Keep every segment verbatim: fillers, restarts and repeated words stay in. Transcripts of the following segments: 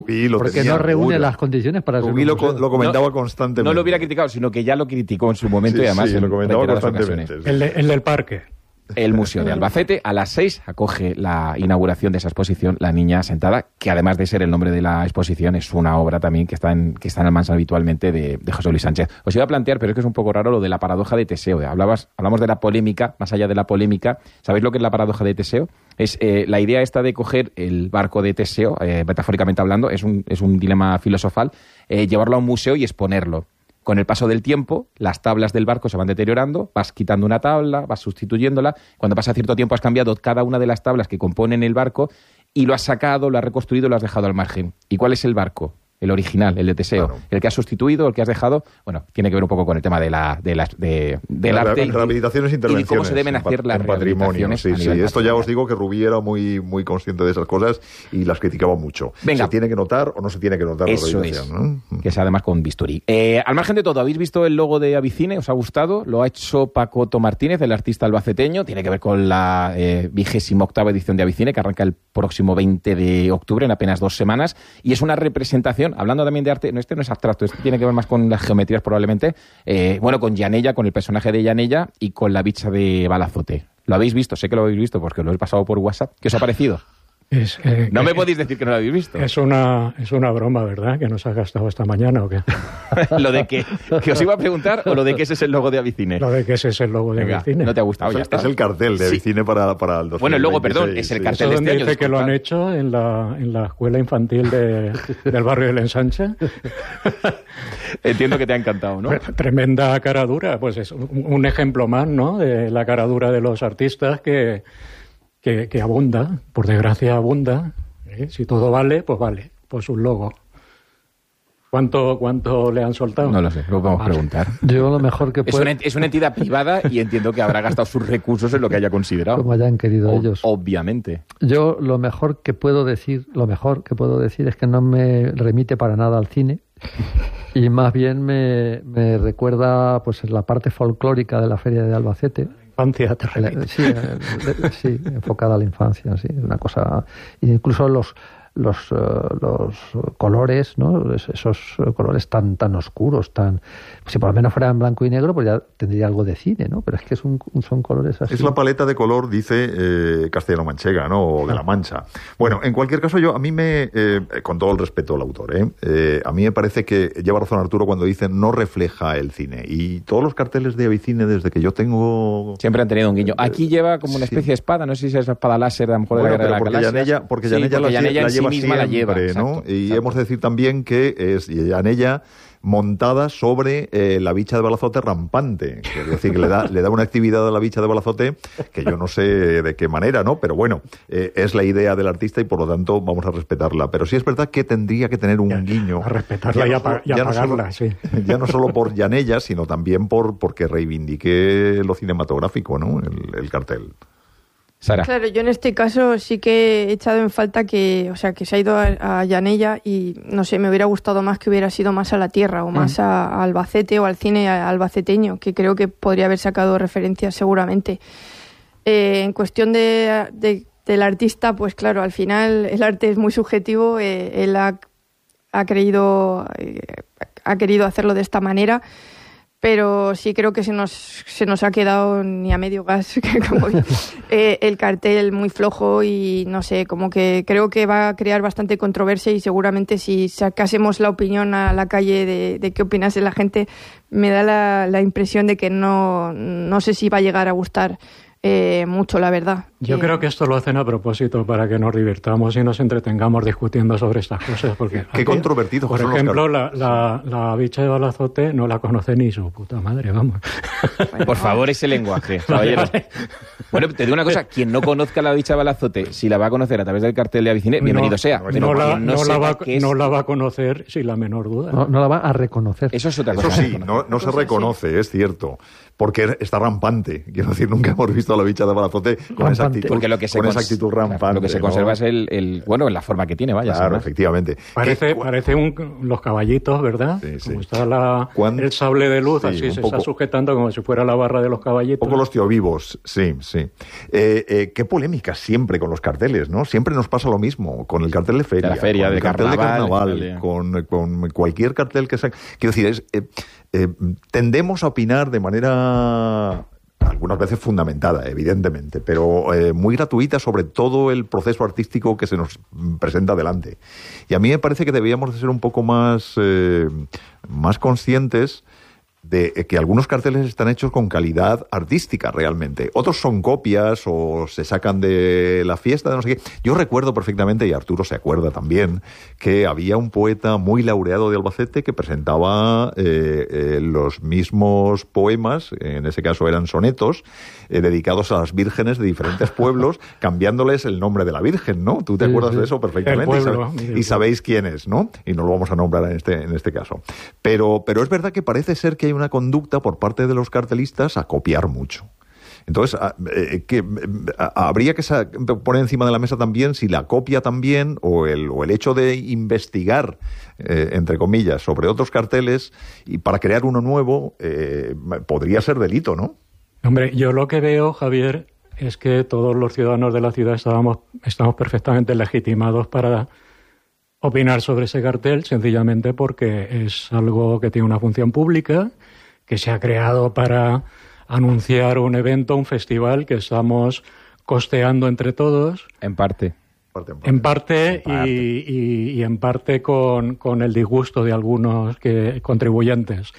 Rubí lo porque tenía no reúne seguro. las condiciones para Rubí ser lo, un museo. lo comentaba No, constantemente. No lo hubiera criticado, sino que ya lo criticó en su momento Sí, y además sí, en lo comentaba reiteradas constantemente. ocasiones. Sí. El, de- el del parque. El Museo de Albacete a las seis acoge la inauguración de esa exposición, La Niña Sentada, que además de ser el nombre de la exposición es una obra también que está en, que está en Almansa habitualmente de, de José Luis Sánchez. Os iba a plantear, pero es que es un poco raro lo de la paradoja de Teseo. Hablabas, hablamos de la polémica, más allá de la polémica. ¿Sabéis lo que es la paradoja de Teseo? Es eh, la idea esta de coger el barco de Teseo, eh, metafóricamente hablando, es un, es un dilema filosofal, eh, llevarlo a un museo y exponerlo. Con el paso del tiempo, las tablas del barco se van deteriorando, vas quitando una tabla, vas sustituyéndola. Cuando pasa cierto tiempo has cambiado cada una de las tablas que componen el barco y lo has sacado, lo has reconstruido, lo has dejado al margen. ¿Y cuál es el barco? El original, el de Teseo. Claro. El que has sustituido, el que has dejado, bueno, tiene que ver un poco con el tema de la, de la, de, del La- arte y- rehabilitaciones e y de intervenciones cómo se deben en hacer pat- las en patrimonio. rehabilitaciones Sí, a sí. nivel Esto ya nacional. os digo que Rubí era muy, muy consciente de esas cosas y las criticaba mucho. Venga. ¿Se tiene que notar o no se tiene que notar Eso la es, rehabilitación? ¿no? que es además con bisturí. Eh, al margen de todo, ¿habéis visto el logo de Avicine? ¿Os ha gustado? Lo ha hecho Pacoto Martínez, el artista albaceteño. Tiene que ver con la vigésima octava edición de Avicine, que arranca el próximo veinte de octubre, en apenas dos semanas. Y es una representación, hablando también de arte, no, este no es abstracto, este tiene que ver más con las geometrías probablemente, eh, bueno, con Yanella, con el personaje de Yanella y con la bicha de Balazote. ¿Lo habéis visto? Sé que lo habéis visto porque lo he pasado por WhatsApp. ¿Qué os ha parecido? Es, eh, No me que- podéis decir que no lo habéis visto. Es una, es una broma, ¿verdad? Que nos has gastado esta mañana, ¿o qué? Lo de que, que os iba a preguntar o lo de que ese es el logo de Avicine. Lo de que ese es el logo de Venga, Avicine. no te ha gustado, Es ya el- está. es el cartel de Sí. Avicine para, para el dos mil veintiséis. Bueno, el logo, perdón, es el sí. cartel. ¿Eso de donde este año, dice que lo disculpad. han hecho en la, en la escuela infantil de, del barrio del Ensanche? Entiendo que te ha encantado, ¿no? Tre- Tremenda cara dura, pues es un, un ejemplo más, ¿no? De la cara dura de los artistas que, que, que abunda, por desgracia abunda. ¿eh? Si todo vale, pues vale, pues un logo. ¿Cuánto, cuánto le han soltado? No lo sé, lo podemos Vale. preguntar. Yo lo mejor que Es puedo, una, ent- es una entidad privada y entiendo que habrá gastado sus recursos en lo que haya considerado. como hayan querido O- ellos. Obviamente. Yo lo mejor que puedo decir, lo mejor que puedo decir es que no me remite para nada al cine y más bien me, me recuerda pues la parte folclórica de la feria de Albacete. Infancia te remite. La- Sí, eh, de- sí, enfocada a la infancia, sí, una cosa. Incluso los los eh, los colores, ¿no? Es- Esos colores tan tan oscuros, tan. Si por lo menos fuera en blanco y negro, pues ya tendría algo de cine, ¿no? Pero es que es un, son colores así. Es la paleta de color, dice eh, castellano-manchega, ¿no? O de la Mancha. Bueno, en cualquier caso, yo a mí me, eh, con todo el respeto al autor, ¿eh? Eh, a mí me parece que lleva razón Arturo cuando dice no refleja el cine. Y todos los carteles de Avicine, desde que yo tengo... Siempre han tenido un guiño. Aquí lleva como una Sí. especie de espada, no sé si es espada láser, a lo mejor de Bueno, la guerra pero de porque las galaxias. Yanella, porque Sí, Yanella porque la, Yanella la en sí lleva misma la lleva. siempre, ¿no? Exacto, Y exacto. hemos de decir también que es Yanella montada sobre eh, la bicha de Balazote rampante. Es decir, que le da, le da una actividad a la bicha de Balazote que yo no sé de qué manera, ¿no? Pero bueno, eh, es la idea del artista y por lo tanto vamos a respetarla. Pero sí es verdad que tendría que tener un Ya, guiño. a respetarla Ya y no a pa- solo- y a ya no solo- pagarla, sí. Ya no solo por Yanella, sino también por porque reivindique lo cinematográfico, ¿no? El, el cartel. Sara. Claro, yo en este caso sí que he echado en falta que, o sea, que se ha ido a, a Yanella y, no sé, me hubiera gustado más que hubiera sido más a la tierra o más a, a Albacete o al cine albaceteño, que creo que podría haber sacado referencias seguramente. Eh, en cuestión de, de- del artista, pues claro, al final el arte es muy subjetivo, eh, él ha, ha, creído, eh, ha querido hacerlo de esta manera, pero sí creo que se nos se nos ha quedado ni a medio gas como, eh, el cartel muy flojo y no sé, como que creo que va a crear bastante controversia y seguramente si sacásemos la opinión a la calle de, de qué opinase la gente, me da la, la impresión de que no, no sé si va a llegar a gustar eh, mucho, la verdad. Yo creo que esto lo hacen a propósito para que nos divirtamos y nos entretengamos discutiendo sobre estas cosas. Porque Qué aquí, controvertidos por son los ejemplo, car- la, la, la bicha de Balazote no la conoce ni su puta madre, vamos. Por favor, ese lenguaje, caballero. Vale. Bueno, te digo una cosa, quien no conozca la bicha Balazote, si la va a conocer a través del cartel de Avicine, bienvenido no, sea. No, Pero la, quien no no, la sepa va, qué es- no la va a conocer sin la menor duda. No, no la va a reconocer. Eso es otra Eso cosa. sí, no, no se reconoce, es cierto. porque está rampante. Quiero decir, nunca hemos visto a la bicha de Balazote con esa actitud, porque lo que se con cons- esa actitud rampante. Claro, lo que se ¿no? conserva es el, el, bueno, la forma que tiene, vaya. Claro, ¿sabes? efectivamente. Parece, ¿Qué- parece un, los caballitos, ¿verdad? Sí, sí. Como está la, ¿Cuándo? el sable de luz, Sí, así un se poco- está sujetando como si fuera la barra de los Un caballitos. poco los tío vivos, sí, sí. Eh, eh, qué polémica siempre con los carteles, ¿no? Siempre nos pasa lo mismo con el cartel de feria, De la feria, con el de cartel carnaval, de carnaval, de- con, con cualquier cartel que sea. Quiero decir, es, eh, eh, tendemos a opinar de manera algunas veces fundamentada, evidentemente, pero eh, muy gratuita sobre todo el proceso artístico que se nos presenta delante. Y a mí me parece que deberíamos de ser un poco más, eh, más conscientes de que algunos carteles están hechos con calidad artística realmente. Otros son copias o se sacan de la fiesta de no sé qué. Yo recuerdo perfectamente, y Arturo se acuerda también, que había un poeta muy laureado de Albacete que presentaba eh, eh, los mismos poemas, en ese caso eran sonetos, eh, dedicados a las vírgenes de diferentes pueblos, cambiándoles el nombre de la virgen, ¿no? Tú te Sí, acuerdas sí. de eso perfectamente. El pueblo, y, sabe- el y sabéis quién es, ¿no? Y no lo vamos a nombrar en este, en este caso. Pero, pero es verdad que parece ser que hay una conducta por parte de los cartelistas a copiar mucho. Entonces, a, eh, que, a, habría que sa- poner encima de la mesa también si la copia también o el, o el hecho de investigar, eh, entre comillas, sobre otros carteles y para crear uno nuevo, eh, podría ser delito, ¿no? Hombre, yo lo que veo, Javier, es que todos los ciudadanos de la ciudad estábamos, estamos perfectamente legitimados para opinar sobre ese cartel, sencillamente porque es algo que tiene una función pública, que se ha creado para anunciar un evento, un festival que estamos costeando entre todos, En parte. Parte en parte. en parte, En parte. Y, y- y en parte con, con el disgusto de algunos que, contribuyentes.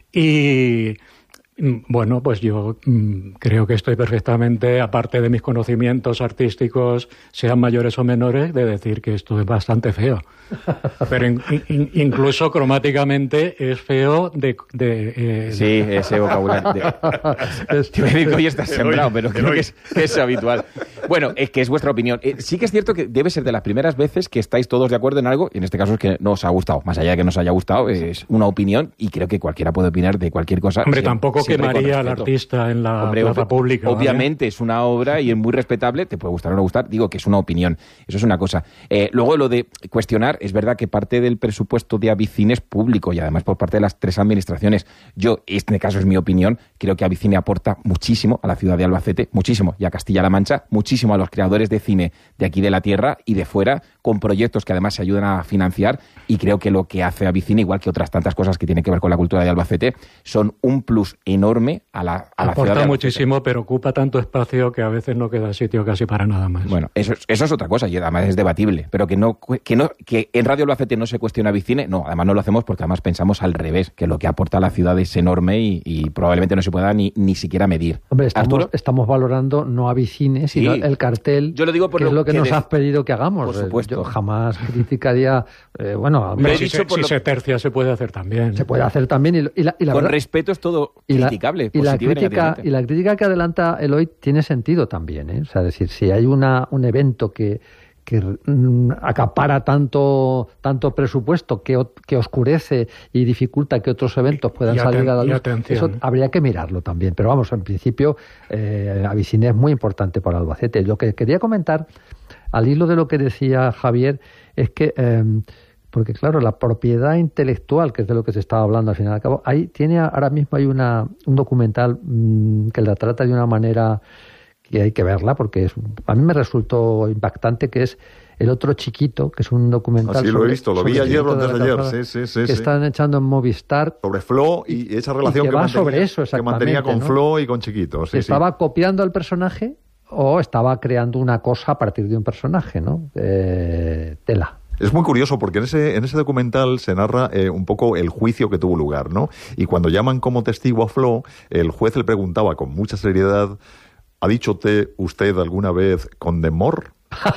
Y mm, bueno, pues yo mm, creo que estoy perfectamente, aparte de mis conocimientos artísticos, sean mayores o menores, de decir que esto es bastante feo. Pero in- in- incluso cromáticamente es feo de... de, eh, Sí, ese vocabulario. De... Te iba a decir que hoy estás sembrado, pero creo que es, que es habitual. Bueno, es que es vuestra opinión. Eh, sí que es cierto que debe ser de las primeras veces que estáis todos de acuerdo en algo, y en este caso es que no os ha gustado. Más allá de que nos haya gustado, es una opinión, y creo que cualquiera puede opinar de cualquier cosa. Hombre, siempre- tampoco siempre con quemaría al respeto. artista en la Hombre, plaza ob- pública. ¿vale? Obviamente es una obra y es muy respetable, te puede gustar o no gustar, digo que es una opinión, eso es una cosa. Eh, luego lo de cuestionar, es verdad que parte del presupuesto de Avicine es público y además por parte de las tres administraciones. Yo, este caso es mi opinión, creo que Avicine aporta muchísimo a la ciudad de Albacete, muchísimo, y a Castilla-La Mancha, muchísimo a los creadores de cine de aquí de la tierra y de fuera, con proyectos que además se ayudan a financiar, y creo que lo que hace Avicine, igual que otras tantas cosas que tienen que ver con la cultura de Albacete, son un plus enorme a la, a la ciudad de Aporta Albacete. muchísimo, pero ocupa tanto espacio que a veces no queda sitio casi para nada más. Bueno, eso, es- eso es otra cosa y además es debatible, pero que no que no que en Radio Albacete no se cuestiona Avicine, no, además no lo hacemos porque además pensamos al revés, que lo que aporta a la ciudad es enorme y, y probablemente no se pueda ni, ni siquiera medir. Hombre, estamos, Arturo, estamos valorando no a Vicine, sino Sí. el cartel, Yo lo digo por que lo es lo que, que nos de- has pedido que hagamos. Por supuesto. Yo jamás criticaría, eh, bueno, Hombre, Lo he si, dicho se, por si lo- se tercia se puede hacer también. se puede hacer también. Y, lo- y la, y la con verdad- respeto es todo y la, criticable, y la positiva y crítica negativamente. y la crítica que adelanta Eloy tiene sentido también, ¿eh? O sea, es decir, si hay una un evento que que mm, acapara tanto tanto presupuesto que, o- que oscurece y dificulta que otros eventos puedan Y aten- salir a la y luz, atención. eso habría que mirarlo también. Pero vamos, en principio, eh, Avicine es muy importante para Albacete. Lo que quería comentar, al hilo de lo que decía Javier, es que eh, porque claro, la propiedad intelectual, que es de lo que se estaba hablando al final y al cabo, ahí tiene ahora mismo hay una un documental mmm, que la trata de una manera que hay que verla, porque es, a mí me resultó impactante, que es El otro chiquito, que es un documental. Así lo he sobre- visto, lo sobre vi el ayer o chiquito de antes la de ayer, calzada, sí, sí, sí, que sí. están echando en Movistar. Sobre Flo y esa relación que que, va mantenía, sobre eso, que mantenía con exactamente, ¿no? Flo y con Chiquito. Sí, ¿Estaba sí. copiando al personaje o estaba creando una cosa a partir de un personaje, ¿no? Eh, tela. Es muy curioso porque en ese, en ese documental se narra eh, un poco el juicio que tuvo lugar, ¿no? Y cuando llaman como testigo a Flo, el juez le preguntaba con mucha seriedad: ¿ha dicho te, usted alguna vez con demor?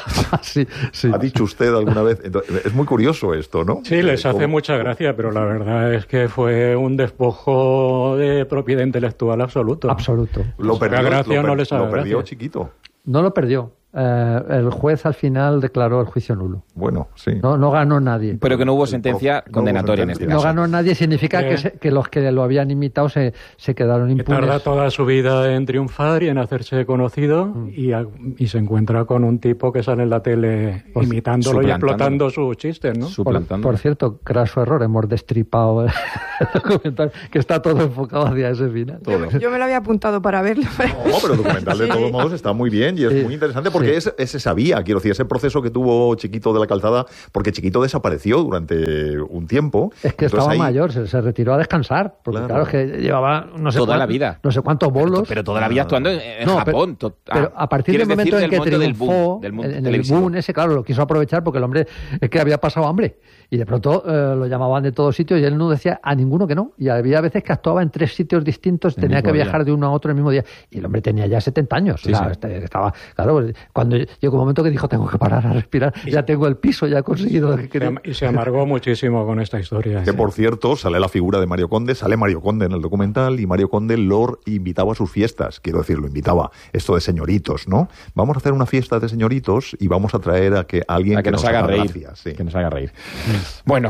sí, sí. ¿Ha dicho usted alguna vez? Entonces, es muy curioso esto, ¿no? Sí, les Eh, hace como- mucha gracia, pero la verdad es que fue un despojo de propiedad intelectual absoluto. Absoluto. Lo Les haga perdió, gracia lo o no per- les haga lo perdió gracia. Chiquito. No lo perdió. Eh, el juez al final declaró el juicio nulo. Bueno, sí. No, no ganó nadie. Pero que no hubo sentencia no, condenatoria no hubo en este No caso. ganó nadie significa Eh. que, se- que los que lo habían imitado se, se quedaron Que impunes. tarda toda su vida en triunfar y en hacerse conocido Mm. y, a- y se encuentra con un tipo que sale en la tele Pues, imitándolo y suplantándolo. explotando sus chistes, ¿no? Su- Por, suplantando. por cierto, craso error, hemos destripado el documental, que está todo enfocado hacia ese final. Todo. Yo me lo había apuntado para verlo. No, pero el documental de Sí. todos modos está muy bien y es Sí. muy interesante porque Sí. es, ese sabía, quiero decir, ese proceso que tuvo Chiquito de la Calzada, porque Chiquito desapareció durante un tiempo. Es que Entonces estaba ahí- mayor, se, se retiró a descansar, porque Claro. claro, es que llevaba no sé Toda cuán- la vida. no sé cuántos bolos. Pero toda la vida actuando en, en No, pero- Japón. to- ah, Pero a partir del ¿quieres decir momento en del que momento del triunfó, boom, del mundo en el televisivo? boom ese, claro, lo quiso aprovechar porque el hombre es que había pasado hambre. Y de pronto eh, lo llamaban de todos sitios y él no decía a ninguno que no. Y había veces que actuaba en tres sitios distintos, El tenía mismo que día. viajar de uno a otro el mismo día. Y el hombre tenía ya setenta años. Sí, o sea, sí. este- estaba, claro, cuando llegó un momento que dijo, tengo que parar a respirar, ya tengo el piso, ya he conseguido lo que Se quería. am- Y se amargó muchísimo con esta historia. Que por cierto, sale la figura de Mario Conde, sale Mario Conde en el documental y Mario Conde lo invitaba a sus fiestas, quiero decir, lo invitaba, esto de señoritos, ¿no? Vamos a hacer una fiesta de señoritos y vamos a traer a que alguien A que nos haga reír. gracia, sí. Que nos haga reír. Bueno,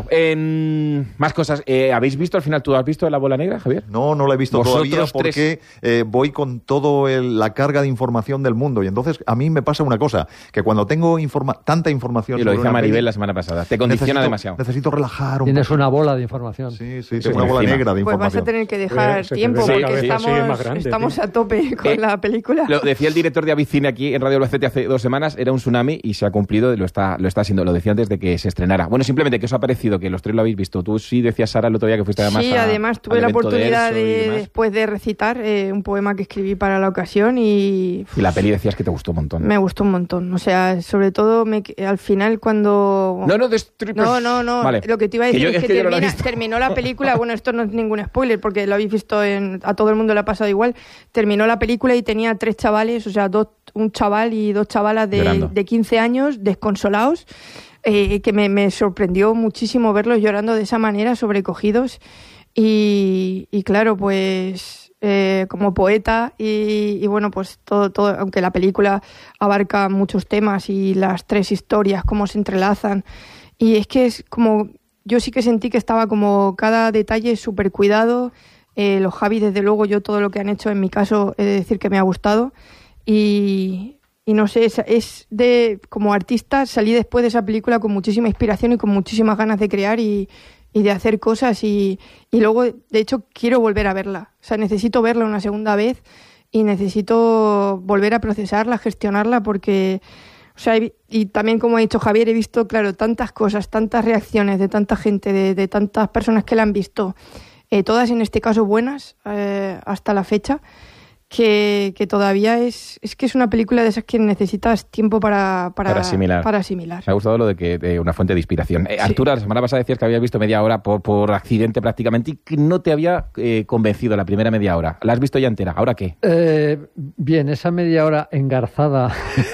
en más cosas. Eh, ¿Habéis visto al final? ¿Tú has visto La Bola Negra, Javier? No, no la he visto Vosotros todavía porque eh, voy con todo el- la carga de información del mundo y entonces a mí me pasa una cosa, que cuando tengo informa- tanta información Y lo sobre dice una Maribel peli, la semana pasada. Te condiciona necesito- demasiado. Necesito relajar un Tienes poco. una bola de información. Sí, sí, Sí, tengo una bola encima. negra de Pues vas a información. tener que dejar Se te tiempo ve la porque cabeza así, estamos, más grande, estamos tío. a tope con Eh, la película. Lo decía el director de Avicine aquí en Radio Albacete hace dos semanas, era un tsunami y se ha cumplido y lo está, lo está haciendo. Lo decía antes de que se estrenara. Bueno, simplemente que os ha parecido, que los tres lo habéis visto. Tú sí decías, Sara, el otro día que fuiste además Sí, a- además tuve al la evento oportunidad Elso y de, demás. después de recitar eh, un poema que escribí para la ocasión y Y la peli decías que te gustó un montón. me gustó un montón. O sea, sobre todo me, al final cuando... No, no, destri- No, no, no. Vale. Lo que te iba a decir yo- es que, yo no la he termina- visto. terminó la película. Bueno, esto no es ningún spoiler porque lo habéis visto en, a todo el mundo le ha pasado igual. Terminó la película y tenía tres chavales, o sea, dos, un chaval y dos chavalas Llorando. de, de quince años desconsolados. Eh, que me, me sorprendió muchísimo verlos llorando de esa manera, sobrecogidos. Y, y claro, pues eh, como poeta y, y bueno, pues todo, todo, aunque la película abarca muchos temas y las tres historias, cómo se entrelazan. Y es que es como, yo sí que sentí que estaba como cada detalle súper cuidado. Eh, los Javi, desde luego, yo todo lo que han hecho en mi caso, he de decir que me ha gustado. Y, y no sé, es, es de, como artista, salí después de esa película con muchísima inspiración y con muchísimas ganas de crear y, y de hacer cosas. Y, y luego, de hecho, quiero volver a verla. O sea, necesito verla una segunda vez y necesito volver a procesarla, gestionarla, porque... O sea, he- y también, como ha dicho Javier, he visto, claro, tantas cosas, tantas reacciones de tanta gente, de, de tantas personas que la han visto, eh, todas en este caso buenas, eh, hasta la fecha, que, que todavía es, es que es una película de esas que necesitas tiempo para, para, Para asimilar. para asimilar. Me ha gustado lo de que eh, una fuente de inspiración. Eh, Sí. Arturo, la semana pasada decías que habías visto media hora por, por accidente prácticamente y que no te había eh, convencido la primera media hora. ¿La has visto ya entera? ¿Ahora qué? Eh, bien, esa media hora engarzada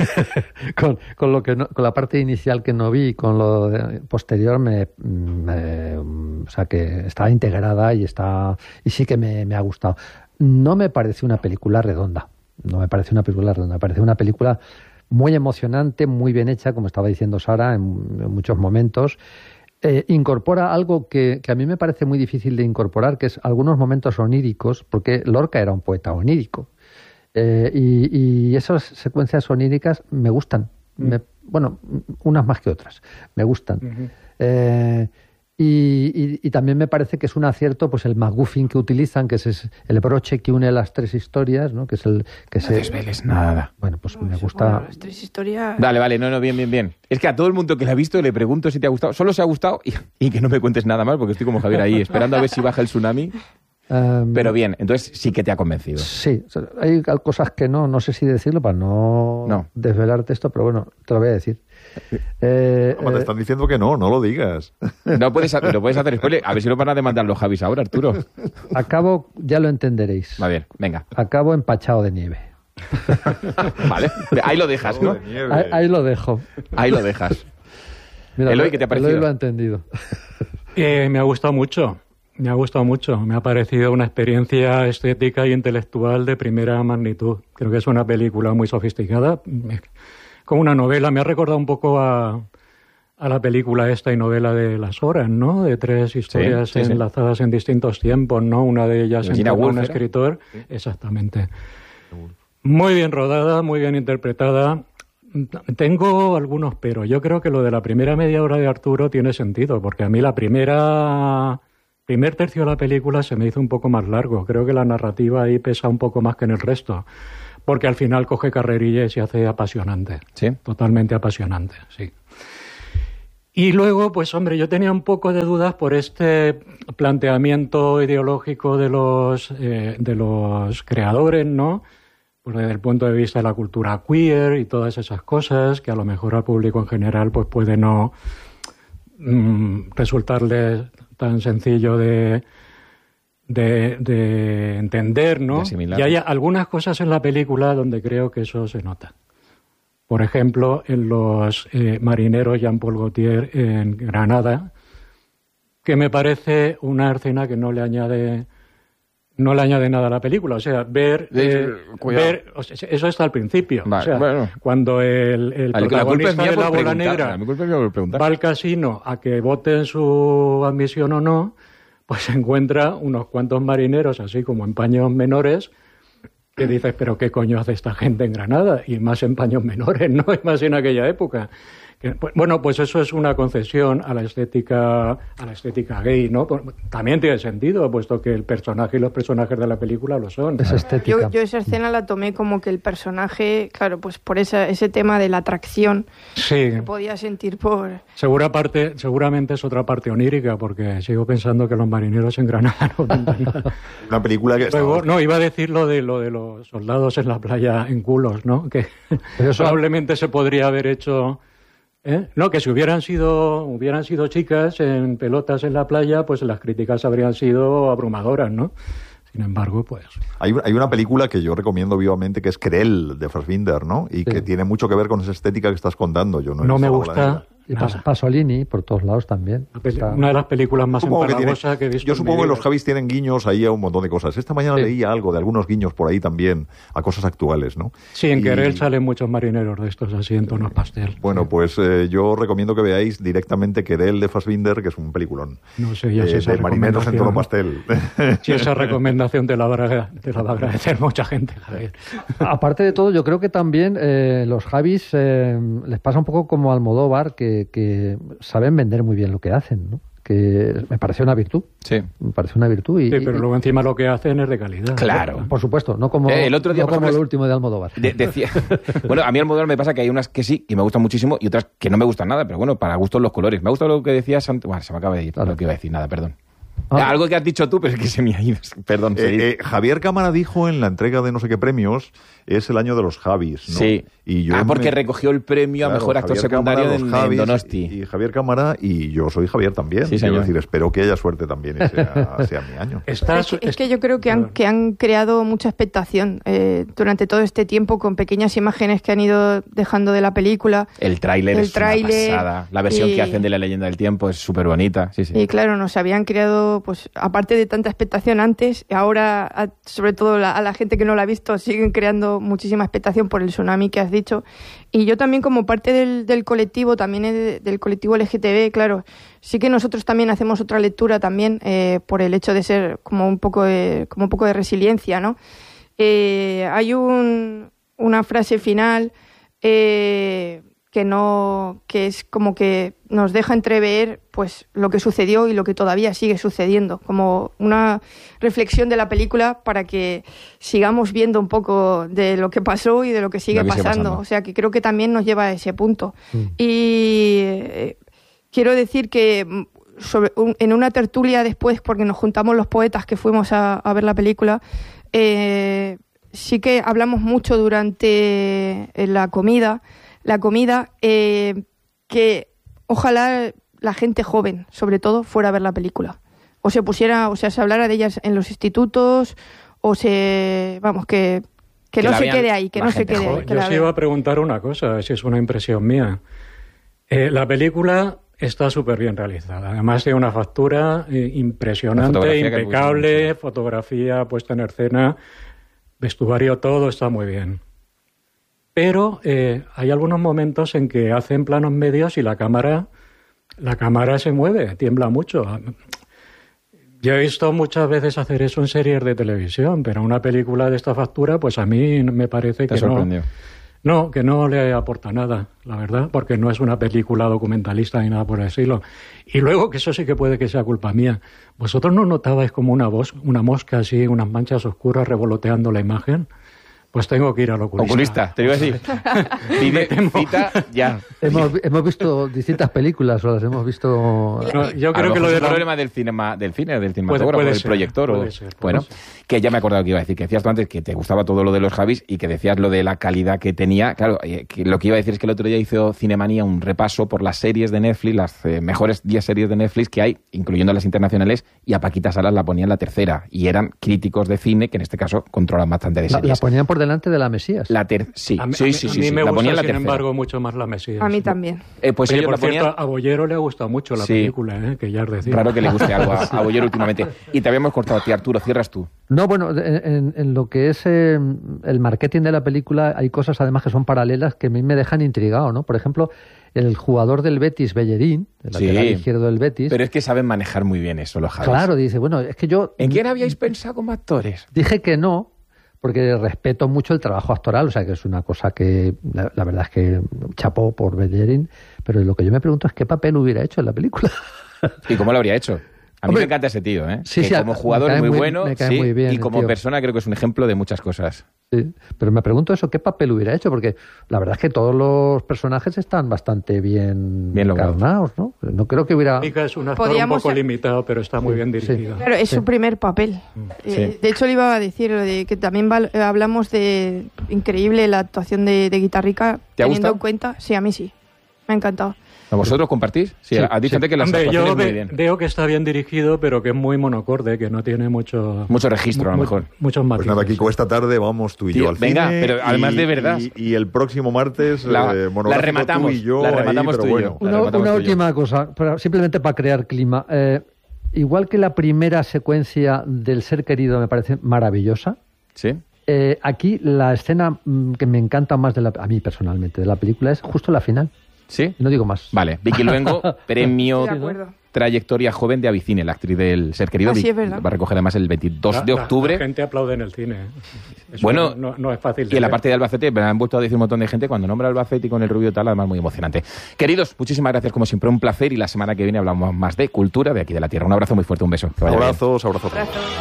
con, con lo que no- con la parte inicial que no vi y con lo de- posterior me, me- o sea que está integrada y está y sí que me, me ha gustado. No me parece una película redonda, no me parece una película redonda, me parece una película muy emocionante, muy bien hecha, como estaba diciendo Sara, en, en muchos momentos. Eh, incorpora algo que, que a mí me parece muy difícil de incorporar, que es algunos momentos oníricos, porque Lorca era un poeta onírico. Eh, y, y esas secuencias oníricas me gustan. Me- bueno, unas más que otras. Me gustan. Ujú. Eh, y, y- y también me parece que es un acierto pues el MacGuffin que utilizan, que es, es el broche que une las tres historias, ¿no? Que es el que No se desveles nada. bueno, pues me Bueno, gusta. las tres historias... Vale, vale, no, no, bien, bien, bien. Es que a todo el mundo que la ha visto le pregunto si te ha gustado. Solo se ha gustado y, y que no me cuentes nada más porque estoy como Javier ahí esperando a ver si baja el tsunami. eh, Pero bien, entonces sí que te ha convencido. Sí, o sea, hay cosas que no, no sé si decirlo para no, No. desvelarte esto, pero bueno, te lo voy a decir. Eh, Como te eh, están diciendo que no, no lo digas. No puedes, no puedes hacer spoiler. A ver si lo van a demandar los Javis ahora, Arturo. acabo, ya lo entenderéis, Va bien, venga. acabo empachado de nieve. Vale, ahí lo dejas, ¿no? De nieve. Ahí, ahí lo dejo. Ahí lo dejas. Mira, Eloy, ¿qué te ha parecido? Eloy lo ha entendido. Eh, me ha gustado mucho, me ha gustado mucho. Me ha parecido una experiencia estética e intelectual de primera magnitud. Creo que es una película muy sofisticada, eh, como una novela. Me ha recordado un poco a, a la película esta y novela de Las Horas, ¿no? De tres historias sí, sí, enlazadas sí. en distintos tiempos, ¿no? Una de ellas en un escritor. Sí. Exactamente. Muy bien rodada, muy bien interpretada. Tengo algunos pero. Yo creo que lo de la primera media hora de Arturo tiene sentido, porque a mí la primera... primer tercio de la película se me hizo un poco más largo. Creo que la narrativa ahí pesa un poco más que en el resto. Porque al final coge carrerilla y se hace apasionante. ¿Sí? Totalmente apasionante, sí. Y luego, pues hombre, yo tenía un poco de dudas por este planteamiento ideológico de los, eh, de los creadores, ¿no? Pues desde el punto de vista de la cultura queer y todas esas cosas, que a lo mejor al público en general pues puede no mmm, resultarle tan sencillo de... De, de entender, ¿no? De y hay algunas cosas en la película donde creo que eso se nota. Por ejemplo, en los eh, marineros Jean-Paul Gaultier en Granada, que me parece una escena que no le añade no le añade nada a la película. O sea, ver... Eh, ver o sea, eso está al principio. Vale, o sea, bueno. Cuando el, el protagonista de La Bola Negra va al casino a que voten su admisión o no, pues se encuentra unos cuantos marineros, así como en paños menores, que dices, pero ¿qué coño hace esta gente en Granada? Y más en paños menores, ¿no? Y más en aquella época. Que, pues, bueno, pues eso es una concesión a la estética a la estética gay, ¿no? Pues, también tiene sentido, puesto que el personaje y los personajes de la película lo son. Es estética. Yo, yo esa escena la tomé como que el personaje, claro, pues por esa, ese tema de la atracción sí. que podía sentir por... Segura parte, seguramente es otra parte onírica, porque sigo pensando que los marineros en Granada no pintan nada. Una película que... Luego, estaba... no, iba a decir lo de, lo de los soldados en la playa en culos, ¿no? Que eso... probablemente se podría haber hecho... ¿Eh? No, que si hubieran sido hubieran sido chicas en pelotas en la playa, pues las críticas habrían sido abrumadoras, ¿no? Sin embargo, pues... Hay, hay una película que yo recomiendo vivamente que es Querelle, de Fassbinder, ¿no? Y sí. que tiene mucho que ver con esa estética que estás contando. Yo no, no me gusta... Y Pas- Pasolini, por todos lados también. Está... Una de las películas más empalagosas que, que he visto. Yo supongo que vida. los Javis tienen guiños ahí a un montón de cosas. Esta mañana sí. leía algo de algunos guiños por ahí también a cosas actuales, ¿no? Sí, en y... Querelle salen muchos marineros de estos así en tonos pastel. Bueno, sí. pues eh, yo recomiendo que veáis directamente Querelle de Fassbinder, que es un peliculón. No sé, ya sé eh, esa de marineros en tono pastel. Sí, esa recomendación te la va a, te la va a agradecer mucha gente, Javier. Aparte de todo, yo creo que también eh, los Javis eh, les pasa un poco como Almodóvar, que... que saben vender muy bien lo que hacen, ¿no? Que me parece una virtud. Sí. Me parece una virtud. Y, sí, pero y, luego encima lo que hacen es de calidad. Claro. ¿no? Por supuesto, no como, eh, el otro día, no como ejemplo, lo último de Almodóvar. De, decía, bueno, a mí Almodóvar me pasa que hay unas que sí, y me gustan muchísimo, y otras que no me gustan nada, pero bueno, para gustos los colores. Me gusta lo que decías antes. Bueno, se me acaba de ir claro. lo que iba a decir, nada, perdón. Ah. Algo que has dicho tú, pero es que se me ha ido. Perdón. Eh, eh, Javier Cámara dijo en la entrega de no sé qué premios, es el año de los Javis, ¿no? Sí. Y yo ah, porque me... recogió el premio claro, a Mejor Actor Javier Secundario Cámara, en, Javis, en Donosti. Y, y Javier Cámara, y yo soy Javier también. Sí, Quiero decir, espero que haya suerte también y sea, sea mi año. Estás, es, que, es que yo creo que han, que han creado mucha expectación eh, durante todo este tiempo con pequeñas imágenes que han ido dejando de la película. El tráiler es tráiler, una pasada. La versión y, que hacen de La Leyenda del Tiempo es súper bonita. Sí, sí. Y claro, nos habían creado, pues aparte de tanta expectación antes, ahora, a, sobre todo la, a la gente que no la ha visto, siguen creando muchísima expectación por el tsunami que has dicho. Y yo también, como parte del, del colectivo, también de, del colectivo L G T B, claro, sí que nosotros también hacemos otra lectura también eh, por el hecho de ser como un poco de, como un poco de resiliencia, ¿no? Eh, hay un, una frase final eh, que no que es como que nos deja entrever pues lo que sucedió y lo que todavía sigue sucediendo, como una reflexión de la película para que sigamos viendo un poco de lo que pasó y de lo que sigue, lo que sigue pasando. pasando. O sea, que creo que también nos lleva a ese punto. Mm. Y eh, quiero decir que sobre un, en una tertulia después, porque nos juntamos los poetas que fuimos a, a ver la película, eh, sí que hablamos mucho durante la comida la comida, eh, que ojalá la gente joven, sobre todo, fuera a ver la película. O se pusiera, o sea, se hablara de ellas en los institutos, o se, vamos, que, que, que no se quede ahí, que no se quede ahí. Yo sí iba a preguntar una cosa, si es una impresión mía. Eh, la película está súper bien realizada. Además tiene una factura eh, impresionante, impecable, fotografía puesta en escena, vestuario, todo está muy bien. pero eh, hay algunos momentos en que hacen planos medios y la cámara, la cámara se mueve, tiembla mucho. Yo he visto muchas veces hacer eso en series de televisión, pero una película de esta factura, pues a mí me parece que no, no, que no le aporta nada, la verdad, porque no es una película documentalista ni nada por el estilo. Y luego, que eso sí que puede que sea culpa mía, ¿vosotros no notabais como una, voz, una mosca así, unas manchas oscuras revoloteando la imagen? Pues tengo que ir al oculista. Oculista, te iba a decir. Pide cita ya. Hemos, hemos visto distintas películas, o las hemos visto... No, yo creo a que lo del de la... problema del cinema, del cine, del cinematógrafo, puede, puede del ser, proyector. puede o... ser, puede bueno, ser. que ya me he acordado que iba a decir, que decías tú antes que te gustaba todo lo de los Javis y que decías lo de la calidad que tenía. Claro, eh, que lo que iba a decir es que el otro día hizo Cinemanía un repaso por las series de Netflix, las eh, mejores diez series de Netflix que hay, incluyendo las internacionales, y a Paquita Salas la ponían la tercera. Y eran críticos de cine que en este caso controlan bastante de La, series. la ponían por delante de la Mesías. La ter sí, a mí, sí, a mí, sí, a sí, mí sí. me La gusta, ponían la sin tercera. embargo, mucho más la Mesías. A mí también. Eh, pues Oye, ellos por la ponían... cierto, a Bollero le ha gustado mucho la Sí. película, ¿eh? Que ya es decir. Raro que le guste algo a, a Bollero últimamente. Y te habíamos cortado a ti, Arturo, cierras tú. No, bueno, en, en- en lo que es eh, el marketing de la película hay cosas además que son paralelas que a mí me dejan intrigado, ¿no? Por ejemplo, el jugador del Betis, Bellerín, el Sí. lateral izquierdo del Betis, Pero es que saben manejar muy bien eso los Javis. claro, dice, bueno, es que yo ¿En quién habíais pensado como actores? dije que no, porque respeto mucho el trabajo actoral, o sea, que es una cosa que la, la verdad es que chapó por Bellerín, pero lo que yo me pregunto es qué papel hubiera hecho en la película. ¿Y cómo lo habría hecho? A mí Hombre, me encanta ese tío, ¿eh? sí, Que sí, como me jugador cae es muy, muy- bueno, me cae sí, muy bien y el como tío. persona creo que es un ejemplo de muchas cosas. Sí, pero me pregunto eso, ¿qué papel hubiera hecho? Porque la verdad es que todos los personajes están bastante bien, Bien logrados. encarnados, ¿no? No creo que hubiera... Mica es un actor un Podíamos- poco limitado, pero está muy Sí, bien sí. dirigido. Claro, es Sí. su primer papel. Eh, Sí. De hecho, le iba a decir lo de que también val- eh, hablamos de increíble la actuación de, de Guitarrica. ¿Te ha teniendo gustado? en cuenta, sí, a mí sí. Me ha encantado. ¿A vosotros compartís? Sí, Sí, a ti sí. gente que las Hombre, actuaciones yo muy ve- bien. veo que está bien dirigido, pero que es muy monocorde, que no tiene mucho... Mucho registro, a lo mu- mejor. Muchos Pues matices. nada, Kiko, esta tarde vamos tú y Tío, yo al venga, cine. pero además y- de verdad. Y, y el próximo martes, La- eh, la monográfico rematamos, tú y yo la ahí, rematamos pero tú y yo. bueno. La Una, rematamos una tú y yo. última cosa, para- simplemente para crear clima. Eh, igual que la primera secuencia del Ser Querido me parece maravillosa, ¿Sí? eh, aquí la escena mm, que me encanta más de la, a mí personalmente de la película es justo la final. ¿Sí? No digo más. Vale, Vicky Luengo, premio Estoy de acuerdo. trayectoria joven de Avicine, la actriz del Ser Querido. Ah, sí, Vi- es verdad. Va a recoger además el veintidós de La- la- octubre. La gente aplaude en el cine. Eso Bueno, no, no es fácil de Y en la ver. parte de Albacete me han vuelto a decir un montón de gente cuando nombra Albacete y con el rubio y tal, además muy emocionante. Queridos, muchísimas gracias como siempre, un placer y la semana que viene hablamos más de cultura de aquí de la tierra. Un abrazo muy fuerte, un beso. Que vaya bien. Abrazos, abrazos.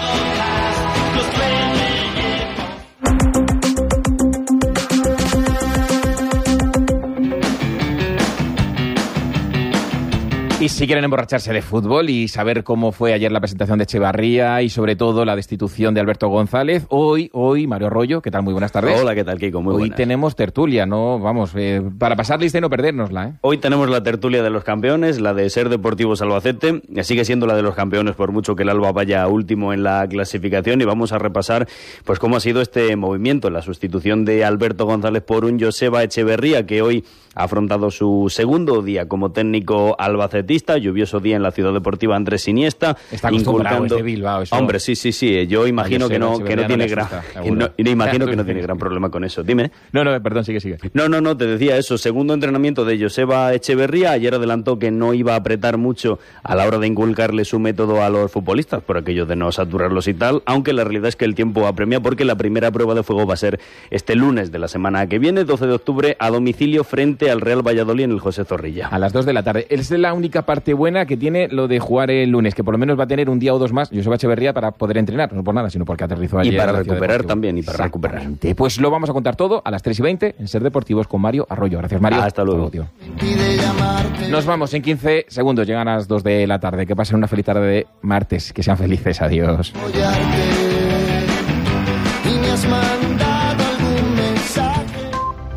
Y si quieren emborracharse de fútbol y saber cómo fue ayer la presentación de Echevarría y sobre todo la destitución de Alberto González, hoy, hoy, Mario Arroyo, ¿qué tal? Muy buenas tardes. Hola, ¿qué tal, Kiko? Muy Hoy buenas. tenemos tertulia, ¿no? Vamos, eh, para pasar lista y no perdérnosla, ¿eh? Hoy tenemos la tertulia de los campeones, la de Ser Deportivos Albacete, que sigue siendo la de los campeones por mucho que el Alba vaya último en la clasificación, y vamos a repasar pues cómo ha sido este movimiento, la sustitución de Alberto González por un Joseba Echeverría, que hoy ha afrontado su segundo día como técnico albacetista, lluvioso día en la Ciudad Deportiva Andrés Iniesta. Está acostumbrado, es de Bilbao, eso. Hombre, sí, sí, sí, yo imagino Joseba que no, que Echeverría no no tiene le gran... asusta, y seguro. no- y no imagino que no tiene gran problema con eso. Dime. No, no, perdón, sigue, sigue. No, no, no, te decía eso. Segundo entrenamiento de Joseba Echeverría. Ayer adelantó que no iba a apretar mucho a la hora de inculcarle su método a los futbolistas, por aquello de no saturarlos y tal, aunque la realidad es que el tiempo apremia porque la primera prueba de fuego va a ser este lunes de la semana que viene, doce de octubre, a domicilio frente al Real Valladolid en el José Zorrilla. A las dos de la tarde. Es la única parte buena que tiene lo de jugar el lunes, que por lo menos va a tener un día o dos más Joseba Echeverría para poder entrenar, no por nada, sino porque aterrizó ayer. Y para en la Ciudad recuperar Deportiva. también, y para recuperar. Exactamente. Pues lo vamos a contar todo a las tres y veinte en Ser Deportivos con Mario Arroyo. Gracias, Mario. Hasta luego. tío. Nos vamos en quince segundos, llegan a las dos de la tarde. Que pasen una feliz tarde de martes, que sean felices, adiós. Y me has mandado algún mensaje.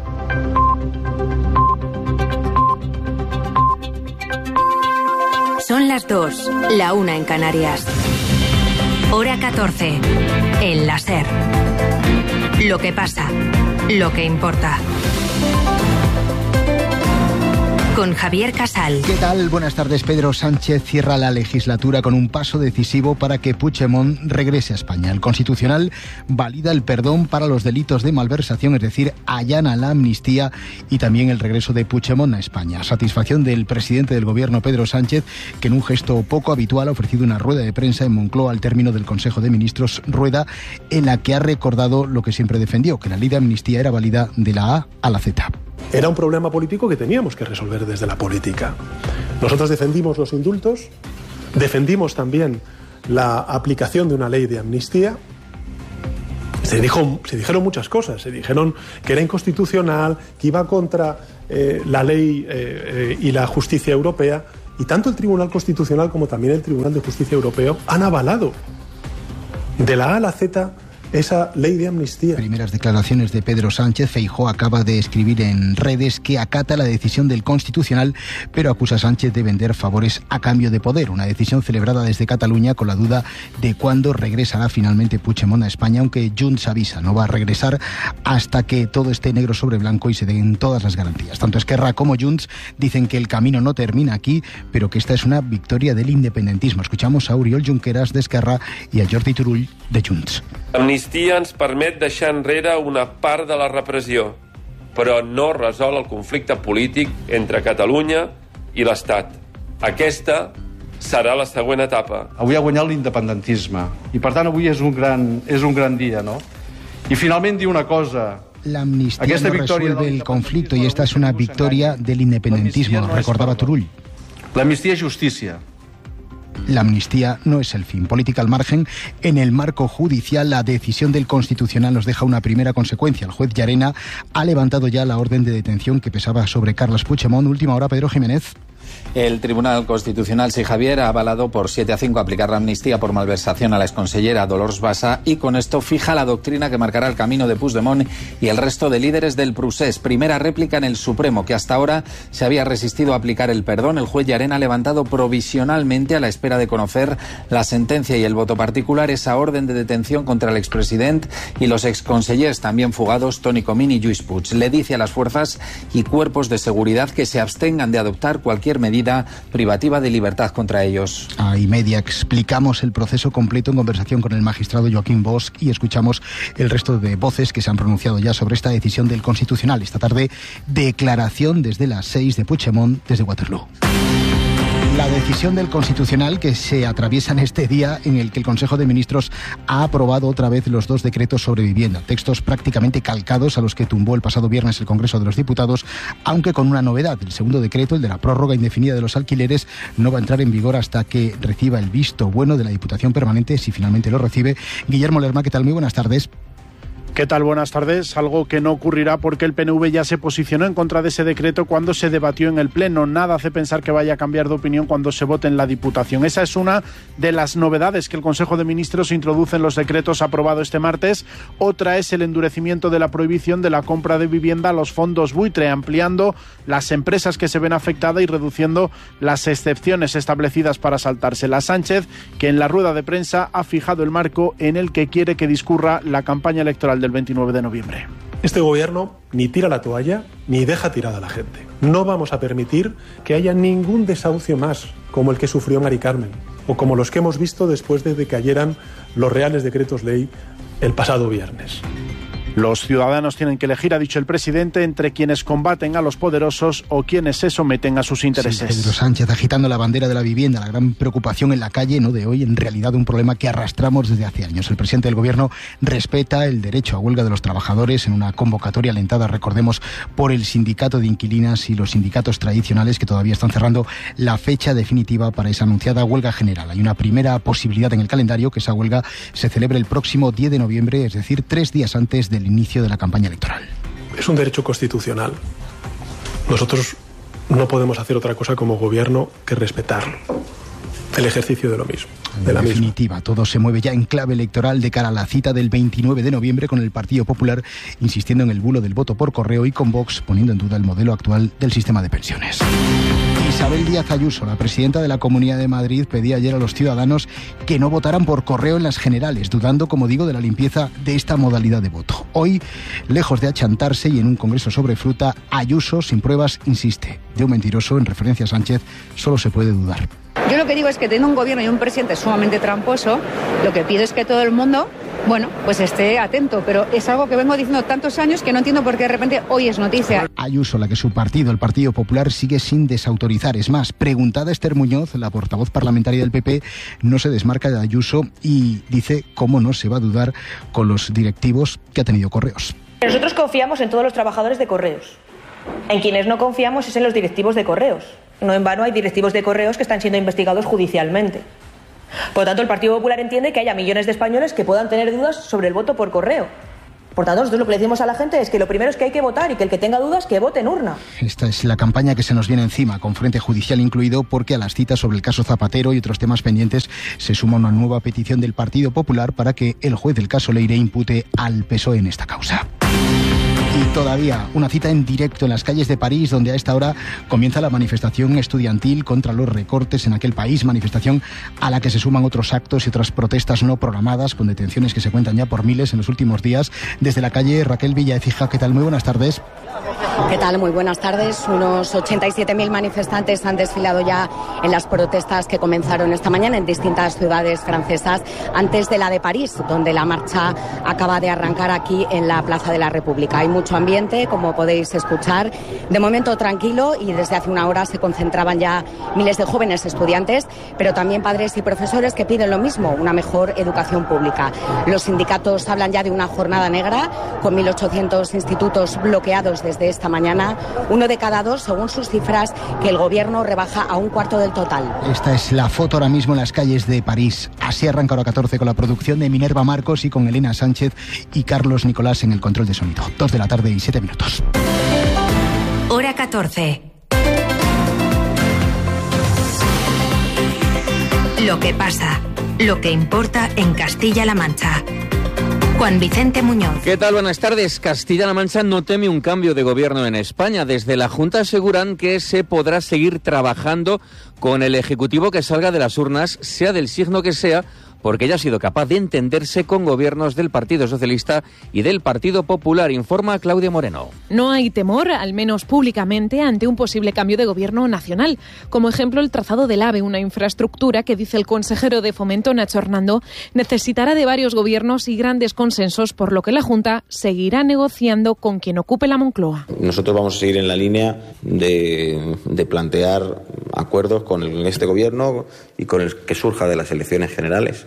Son las dos, la una en Canarias. Hora catorce, en la SER. Lo que pasa, lo que importa. con Javier Casal. ¿Qué tal? Buenas tardes. Pedro Sánchez cierra la legislatura con un paso decisivo para que Puigdemont regrese a España. El Constitucional valida el perdón para los delitos de malversación, es decir, allana la amnistía y también el regreso de Puigdemont a España. Satisfacción del presidente del Gobierno, Pedro Sánchez, que en un gesto poco habitual ha ofrecido una rueda de prensa en Moncloa al término del Consejo de Ministros, rueda en la que ha recordado lo que siempre defendió, que la ley de amnistía era válida de la A a la Z. Era un problema político que teníamos que resolver desde la política. Nosotros defendimos los indultos, defendimos también la aplicación de una ley de amnistía. Se dijo, se dijeron muchas cosas, se dijeron que era inconstitucional, que iba contra eh, la ley eh, eh, y la justicia europea, y tanto el Tribunal Constitucional como también el Tribunal de Justicia Europeo han avalado de la A a la Z esa ley de amnistía. Primeras declaraciones de Pedro Sánchez. Feijóo acaba de escribir en redes que acata la decisión del Constitucional, pero acusa a Sánchez de vender favores a cambio de poder. Una decisión celebrada desde Cataluña con la duda de cuándo regresará finalmente Puigdemont a España, aunque Junts avisa, no va a regresar hasta que todo esté negro sobre blanco y se den todas las garantías. Tanto Esquerra como Junts dicen que el camino no termina aquí, pero que esta es una victoria del independentismo. Escuchamos a Oriol Junqueras de Esquerra y a Jordi Turull de Junts. L'amnistia ens permet deixar enrere una part de la repressió, però no resol el conflicte polític entre Catalunya i l'Estat. Aquesta serà la següent etapa. Avui ha guanyat l'independentisme i, per tant, avui és un gran, és un gran dia, no? I finalment dir una cosa. La amnistía no resuelve el conflicto y esta es una victoria del independentismo, recordaba Turull. La amnistía es justicia. La amnistía no es el fin. Política al margen. En el marco judicial, la decisión del Constitucional nos deja una primera consecuencia. El juez Llarena ha levantado ya la orden de detención que pesaba sobre Carles Puigdemont. Última hora, Pedro Jiménez. El Tribunal Constitucional, sí, Javier, ha avalado por siete a cinco aplicar la amnistía por malversación a la exconsellera Dolors Bassa y con esto fija la doctrina que marcará el camino de Puigdemont y el resto de líderes del procés. Primera réplica en el Supremo, que hasta ahora se había resistido a aplicar el perdón. El juez Llarena ha levantado provisionalmente, a la espera de conocer la sentencia y el voto particular, esa orden de detención contra el expresidente y los exconsellers también fugados Toni Comín y Lluís Puig. Le dice a las fuerzas y cuerpos de seguridad que se abstengan de adoptar cualquier medida privativa de libertad contra ellos. A y media explicamos el proceso completo en conversación con el magistrado Joaquín Bosch y escuchamos el resto de voces que se han pronunciado ya sobre esta decisión del Constitucional. Esta tarde, declaración desde las seis de Puigdemont desde Waterloo. La decisión del Constitucional que se atraviesa en este día en el que el Consejo de Ministros ha aprobado otra vez los dos decretos sobre vivienda, textos prácticamente calcados a los que tumbó el pasado viernes el Congreso de los Diputados, aunque con una novedad. El segundo decreto, el de la prórroga indefinida de los alquileres, no va a entrar en vigor hasta que reciba el visto bueno de la Diputación Permanente, si finalmente lo recibe. Guillermo Lerma, ¿qué tal? Muy buenas tardes. ¿Qué tal? Buenas tardes. Algo que no ocurrirá porque el P N V ya se posicionó en contra de ese decreto cuando se debatió en el Pleno. Nada hace pensar que vaya a cambiar de opinión cuando se vote en la Diputación. Esa es una de las novedades que el Consejo de Ministros introduce en los decretos aprobados este martes. Otra es el endurecimiento de la prohibición de la compra de vivienda a los fondos buitre, ampliando las empresas que se ven afectadas y reduciendo las excepciones establecidas para saltárselas. Sánchez, que en la rueda de prensa ha fijado el marco en el que quiere que discurra la campaña electoral del veintinueve de noviembre. Este gobierno ni tira la toalla ni deja tirada a la gente. No vamos a permitir que haya ningún desahucio más como el que sufrió Mari Carmen o como los que hemos visto después de que cayeran los reales decretos ley el pasado viernes. Los ciudadanos tienen que elegir, ha dicho el presidente, entre quienes combaten a los poderosos o quienes se someten a sus intereses. Sí, Pedro Sánchez agitando la bandera de la vivienda, la gran preocupación en la calle, no de hoy, en realidad un problema que arrastramos desde hace años. El presidente del Gobierno respeta el derecho a huelga de los trabajadores en una convocatoria alentada, recordemos, por el sindicato de inquilinas y los sindicatos tradicionales que todavía están cerrando la fecha definitiva para esa anunciada huelga general. Hay una primera posibilidad en el calendario, que esa huelga se celebre el próximo diez de noviembre, es decir, tres días antes del inicio de la campaña electoral. Es un derecho constitucional. Nosotros no podemos hacer otra cosa como gobierno que respetarlo. El ejercicio de lo mismo. De la en definitiva, misma. Todo se mueve ya en clave electoral de cara a la cita del veintinueve de noviembre, con el Partido Popular insistiendo en el bulo del voto por correo y con Vox poniendo en duda el modelo actual del sistema de pensiones. Y Isabel Díaz Ayuso, la presidenta de la Comunidad de Madrid, pedía ayer a los ciudadanos que no votaran por correo en las generales, dudando, como digo, de la limpieza de esta modalidad de voto. Hoy, lejos de achantarse y en un congreso sobre fruta, Ayuso, sin pruebas, insiste. De un mentiroso, en referencia a Sánchez, solo se puede dudar. Yo lo que digo es que teniendo un gobierno y un presidente sumamente tramposo, lo que pido es que todo el mundo, bueno, pues esté atento, pero es algo que vengo diciendo tantos años que no entiendo por qué de repente hoy es noticia. Ayuso, la que su partido, el Partido Popular, sigue sin desautorizar. Es más, preguntada Esther Muñoz, la portavoz parlamentaria del P P, no se desmarca de Ayuso y dice cómo no se va a dudar con los directivos que ha tenido Correos. Nosotros confiamos en todos los trabajadores de Correos. En quienes no confiamos es en los directivos de Correos. No en vano hay directivos de Correos que están siendo investigados judicialmente. Por lo tanto, el Partido Popular entiende que haya millones de españoles que puedan tener dudas sobre el voto por correo. Por tanto, nosotros lo que le decimos a la gente es que lo primero es que hay que votar y que el que tenga dudas, que vote en urna. Esta es la campaña que se nos viene encima, con frente judicial incluido, porque a las citas sobre el caso Zapatero y otros temas pendientes se suma una nueva petición del Partido Popular para que el juez del caso Leire impute al P S O E en esta causa. Y todavía una cita en directo en las calles de París, donde a esta hora comienza la manifestación estudiantil contra los recortes en aquel país, manifestación a la que se suman otros actos y otras protestas no programadas, con detenciones que se cuentan ya por miles en los últimos días. Desde la calle, Raquel Villaecija, ¿qué tal? Muy buenas tardes. ¿Qué tal? Muy buenas tardes. Unos ochenta y siete mil manifestantes han desfilado ya en las protestas que comenzaron esta mañana en distintas ciudades francesas, antes de la de París, donde la marcha acaba de arrancar aquí en la Plaza de la República. Hay mucho ambiente, como podéis escuchar, de momento tranquilo, y desde hace una hora se concentraban ya miles de jóvenes estudiantes, pero también padres y profesores que piden lo mismo, una mejor educación pública. Los sindicatos hablan ya de una jornada negra, con mil ochocientos institutos bloqueados desde esta mañana, uno de cada dos, según sus cifras, que el gobierno rebaja a un cuarto del total. Esta es la foto ahora mismo en las calles de París. Así arranca Hora catorce con la producción de Minerva Marcos y con Elena Sánchez y Carlos Nicolás en el control de sonido. Dos de la tarde y siete minutos. Hora catorce. Lo que pasa, lo que importa en Castilla-La Mancha. Juan Vicente Muñoz. ¿Qué tal? Buenas tardes. Castilla-La Mancha no teme un cambio de gobierno en España. Desde la Junta aseguran que se podrá seguir trabajando con el Ejecutivo que salga de las urnas, sea del signo que sea, porque ella ha sido capaz de entenderse con gobiernos del Partido Socialista y del Partido Popular, informa Claudia Moreno. No hay temor, al menos públicamente, ante un posible cambio de gobierno nacional. Como ejemplo, el trazado del AVE, una infraestructura que, dice el consejero de Fomento, Nacho Hernando, necesitará de varios gobiernos y grandes consensos, por lo que la Junta seguirá negociando con quien ocupe la Moncloa. Nosotros vamos a seguir en la línea de, de plantear acuerdos con el, este gobierno y con el que surja de las elecciones generales,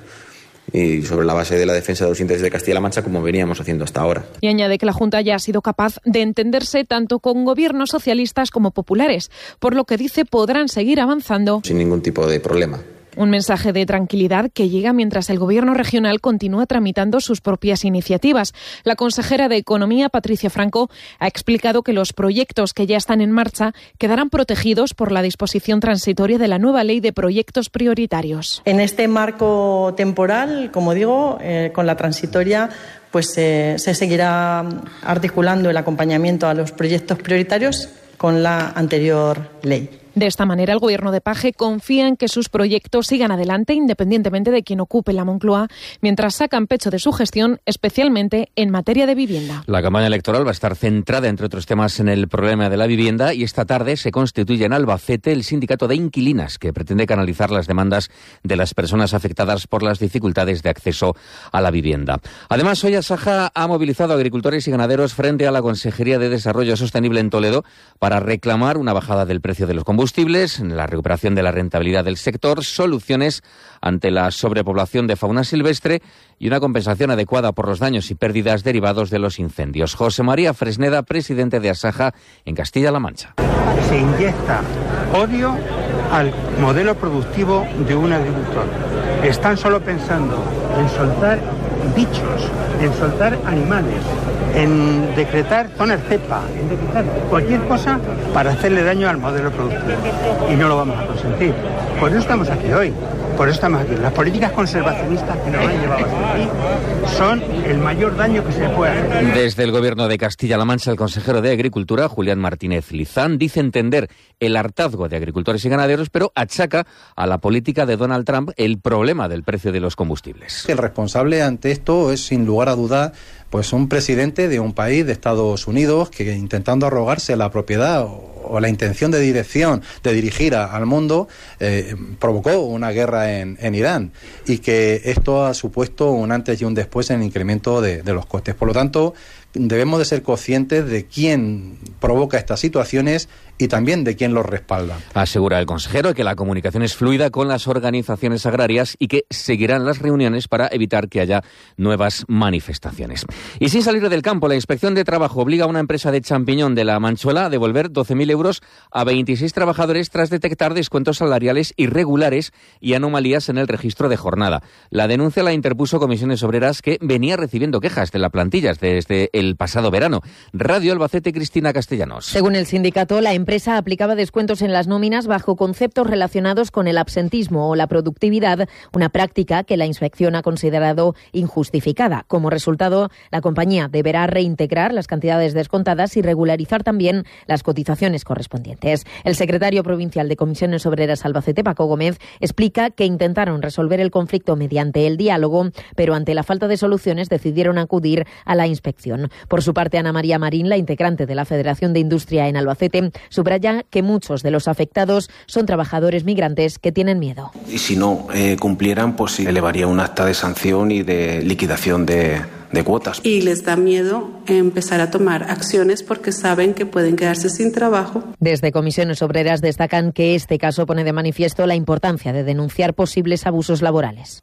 y sobre la base de la defensa de los intereses de Castilla-La Mancha, como veníamos haciendo hasta ahora. Y añade que la Junta ya ha sido capaz de entenderse tanto con gobiernos socialistas como populares, por lo que dice podrán seguir avanzando sin ningún tipo de problema. Un mensaje de tranquilidad que llega mientras el Gobierno regional continúa tramitando sus propias iniciativas. La consejera de Economía, Patricia Franco, ha explicado que los proyectos que ya están en marcha quedarán protegidos por la disposición transitoria de la nueva Ley de Proyectos Prioritarios. En este marco temporal, como digo, eh, con la transitoria, pues eh, se seguirá articulando el acompañamiento a los proyectos prioritarios con la anterior ley. De esta manera, el Gobierno de Paje confía en que sus proyectos sigan adelante independientemente de quien ocupe la Moncloa, mientras sacan pecho de su gestión, especialmente en materia de vivienda. La campaña electoral va a estar centrada, entre otros temas, en el problema de la vivienda, y esta tarde se constituye en Albacete el sindicato de inquilinas, que pretende canalizar las demandas de las personas afectadas por las dificultades de acceso a la vivienda. Además, hoy Asaja ha movilizado a agricultores y ganaderos frente a la Consejería de Desarrollo Sostenible en Toledo para reclamar una bajada del precio de los combustibles, la recuperación de la rentabilidad del sector, soluciones ante la sobrepoblación de fauna silvestre y una compensación adecuada por los daños y pérdidas derivados de los incendios. José María Fresneda, presidente de Asaja en Castilla-La Mancha. Se inyecta odio al modelo productivo de un agricultor. Están solo pensando en soltar bichos, en soltar animales, en decretar zonas cepa, en decretar cualquier cosa para hacerle daño al modelo productivo. Y no lo vamos a consentir. Por eso estamos aquí hoy. por eso estamos aquí. Las políticas conservacionistas que nos han llevado hasta aquí son el mayor daño que se le puede hacer. Desde el Gobierno de Castilla-La Mancha, el consejero de Agricultura, Julián Martínez Lizán, dice entender el hartazgo de agricultores y ganaderos, pero achaca a la política de Donald Trump el problema del precio de los combustibles. El responsable ante esto es, sin lugar a dudas, pues un presidente de un país de Estados Unidos que, intentando arrogarse la propiedad o, o la intención de dirección de dirigir a, al mundo, eh, provocó una guerra en, en Irán, y que esto ha supuesto un antes y un después en el incremento de, de los costes. Por lo tanto, debemos de ser conscientes de quién provoca estas situaciones y también de quién los respalda. Asegura el consejero que la comunicación es fluida con las organizaciones agrarias y que seguirán las reuniones para evitar que haya nuevas manifestaciones. Y sin salir del campo, la Inspección de Trabajo obliga a una empresa de champiñón de La Manchuela a devolver doce mil euros a veintiséis trabajadores tras detectar descuentos salariales irregulares y anomalías en el registro de jornada. La denuncia la interpuso Comisiones Obreras, que venía recibiendo quejas de la plantilla desde el pasado verano. Radio Albacete, Cristina Castellanos. Según el sindicato, la empresa aplicaba descuentos en las nóminas bajo conceptos relacionados con el absentismo o la productividad, una práctica que la inspección ha considerado injustificada. Como resultado, la compañía deberá reintegrar las cantidades descontadas y regularizar también las cotizaciones correspondientes. El secretario provincial de Comisiones Obreras Albacete, Paco Gómez, explica que intentaron resolver el conflicto mediante el diálogo, pero ante la falta de soluciones decidieron acudir a la inspección. Por su parte, Ana María Marín, la integrante de la Federación de Industria en Albacete, subraya que muchos de los afectados son trabajadores migrantes que tienen miedo. Y si no eh, cumplieran, pues sí, elevaría un acta de sanción y de liquidación de, de cuotas. Y les da miedo empezar a tomar acciones porque saben que pueden quedarse sin trabajo. Desde Comisiones Obreras destacan que este caso pone de manifiesto la importancia de denunciar posibles abusos laborales.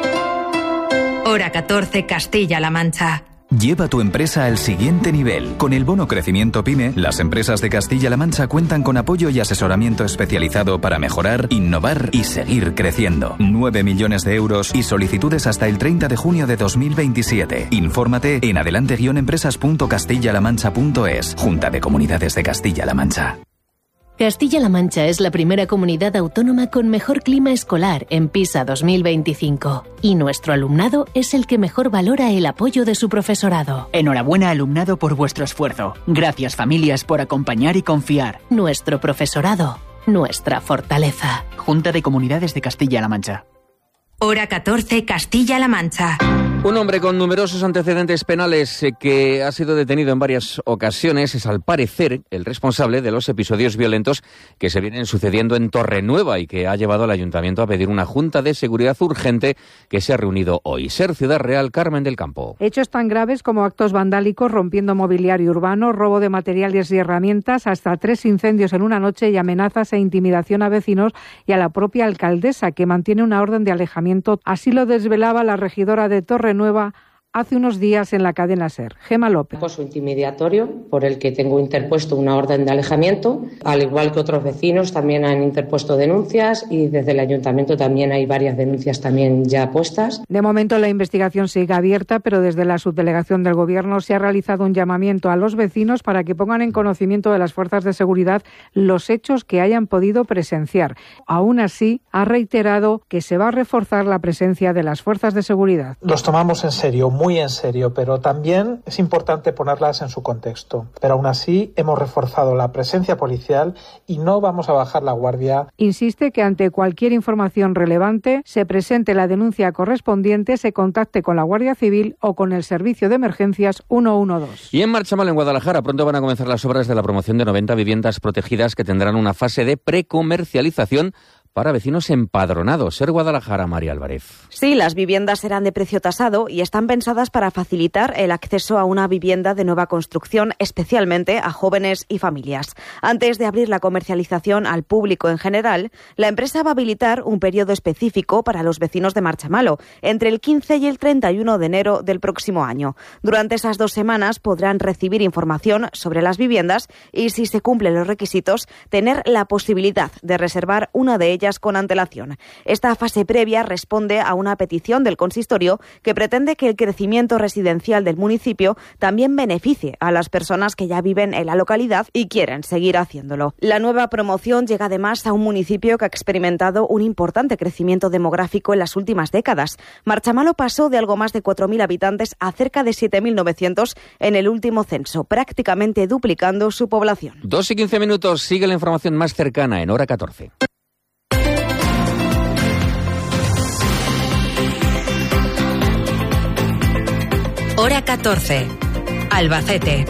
Hora catorce, Castilla-La Mancha. Lleva tu empresa al siguiente nivel. Con el bono Crecimiento PYME, las empresas de Castilla-La Mancha cuentan con apoyo y asesoramiento especializado para mejorar, innovar y seguir creciendo. nueve millones de euros y solicitudes hasta el treinta de junio de dos mil veintisiete. Infórmate en adelante empresas punto castilla la mancha punto es. Junta de Comunidades de Castilla-La Mancha. Castilla-La Mancha es la primera comunidad autónoma con mejor clima escolar en PISA dos mil veinticinco. Y nuestro alumnado es el que mejor valora el apoyo de su profesorado. Enhorabuena, alumnado, por vuestro esfuerzo. Gracias, familias, por acompañar y confiar. Nuestro profesorado, nuestra fortaleza. Junta de Comunidades de Castilla-La Mancha. Hora catorce, Castilla-La Mancha. Un hombre con numerosos antecedentes penales eh, que ha sido detenido en varias ocasiones es, al parecer, el responsable de los episodios violentos que se vienen sucediendo en Torrenueva y que ha llevado al ayuntamiento a pedir una junta de seguridad urgente que se ha reunido hoy. Ser Ciudad Real, Carmen del Campo. Hechos tan graves como actos vandálicos, rompiendo mobiliario urbano, robo de materiales y herramientas, hasta tres incendios en una noche y amenazas e intimidación a vecinos y a la propia alcaldesa, que mantiene una orden de alejamiento. Así lo desvelaba la regidora de Torrenueva hace unos días en la cadena SER. Gema López. Acoso intimidatorio por el que tengo interpuesto una orden de alejamiento, al igual que otros vecinos también han interpuesto denuncias y desde el ayuntamiento también hay varias denuncias también ya puestas. De momento la investigación sigue abierta, pero desde la subdelegación del Gobierno se ha realizado un llamamiento a los vecinos para que pongan en conocimiento de las fuerzas de seguridad los hechos que hayan podido presenciar. Aún así, ha reiterado que se va a reforzar la presencia de las fuerzas de seguridad. Los tomamos en serio, muy en serio, pero también es importante ponerlas en su contexto. Pero aún así hemos reforzado la presencia policial y no vamos a bajar la guardia. Insiste que ante cualquier información relevante se presente la denuncia correspondiente, se contacte con la Guardia Civil o con el Servicio de Emergencias ciento doce. Y en Marchamal, en Guadalajara, pronto van a comenzar las obras de la promoción de noventa viviendas protegidas que tendrán una fase de precomercialización para vecinos empadronados. Ser Guadalajara, María Álvarez. Sí, las viviendas serán de precio tasado y están pensadas para facilitar el acceso a una vivienda de nueva construcción, especialmente a jóvenes y familias. Antes de abrir la comercialización al público en general, la empresa va a habilitar un periodo específico para los vecinos de Marchamalo, entre el quince y el treinta y uno de enero del próximo año. Durante esas dos semanas podrán recibir información sobre las viviendas y, si se cumplen los requisitos, tener la posibilidad de reservar una de ellas ellas con antelación. Esta fase previa responde a una petición del consistorio que pretende que el crecimiento residencial del municipio también beneficie a las personas que ya viven en la localidad y quieren seguir haciéndolo. La nueva promoción llega además a un municipio que ha experimentado un importante crecimiento demográfico en las últimas décadas. Marchamalo pasó de algo más de cuatro mil habitantes a cerca de siete mil novecientos en el último censo, prácticamente duplicando su población. Dos y quince minutos, sigue la información más cercana en Hora catorce. Hora catorce. Albacete.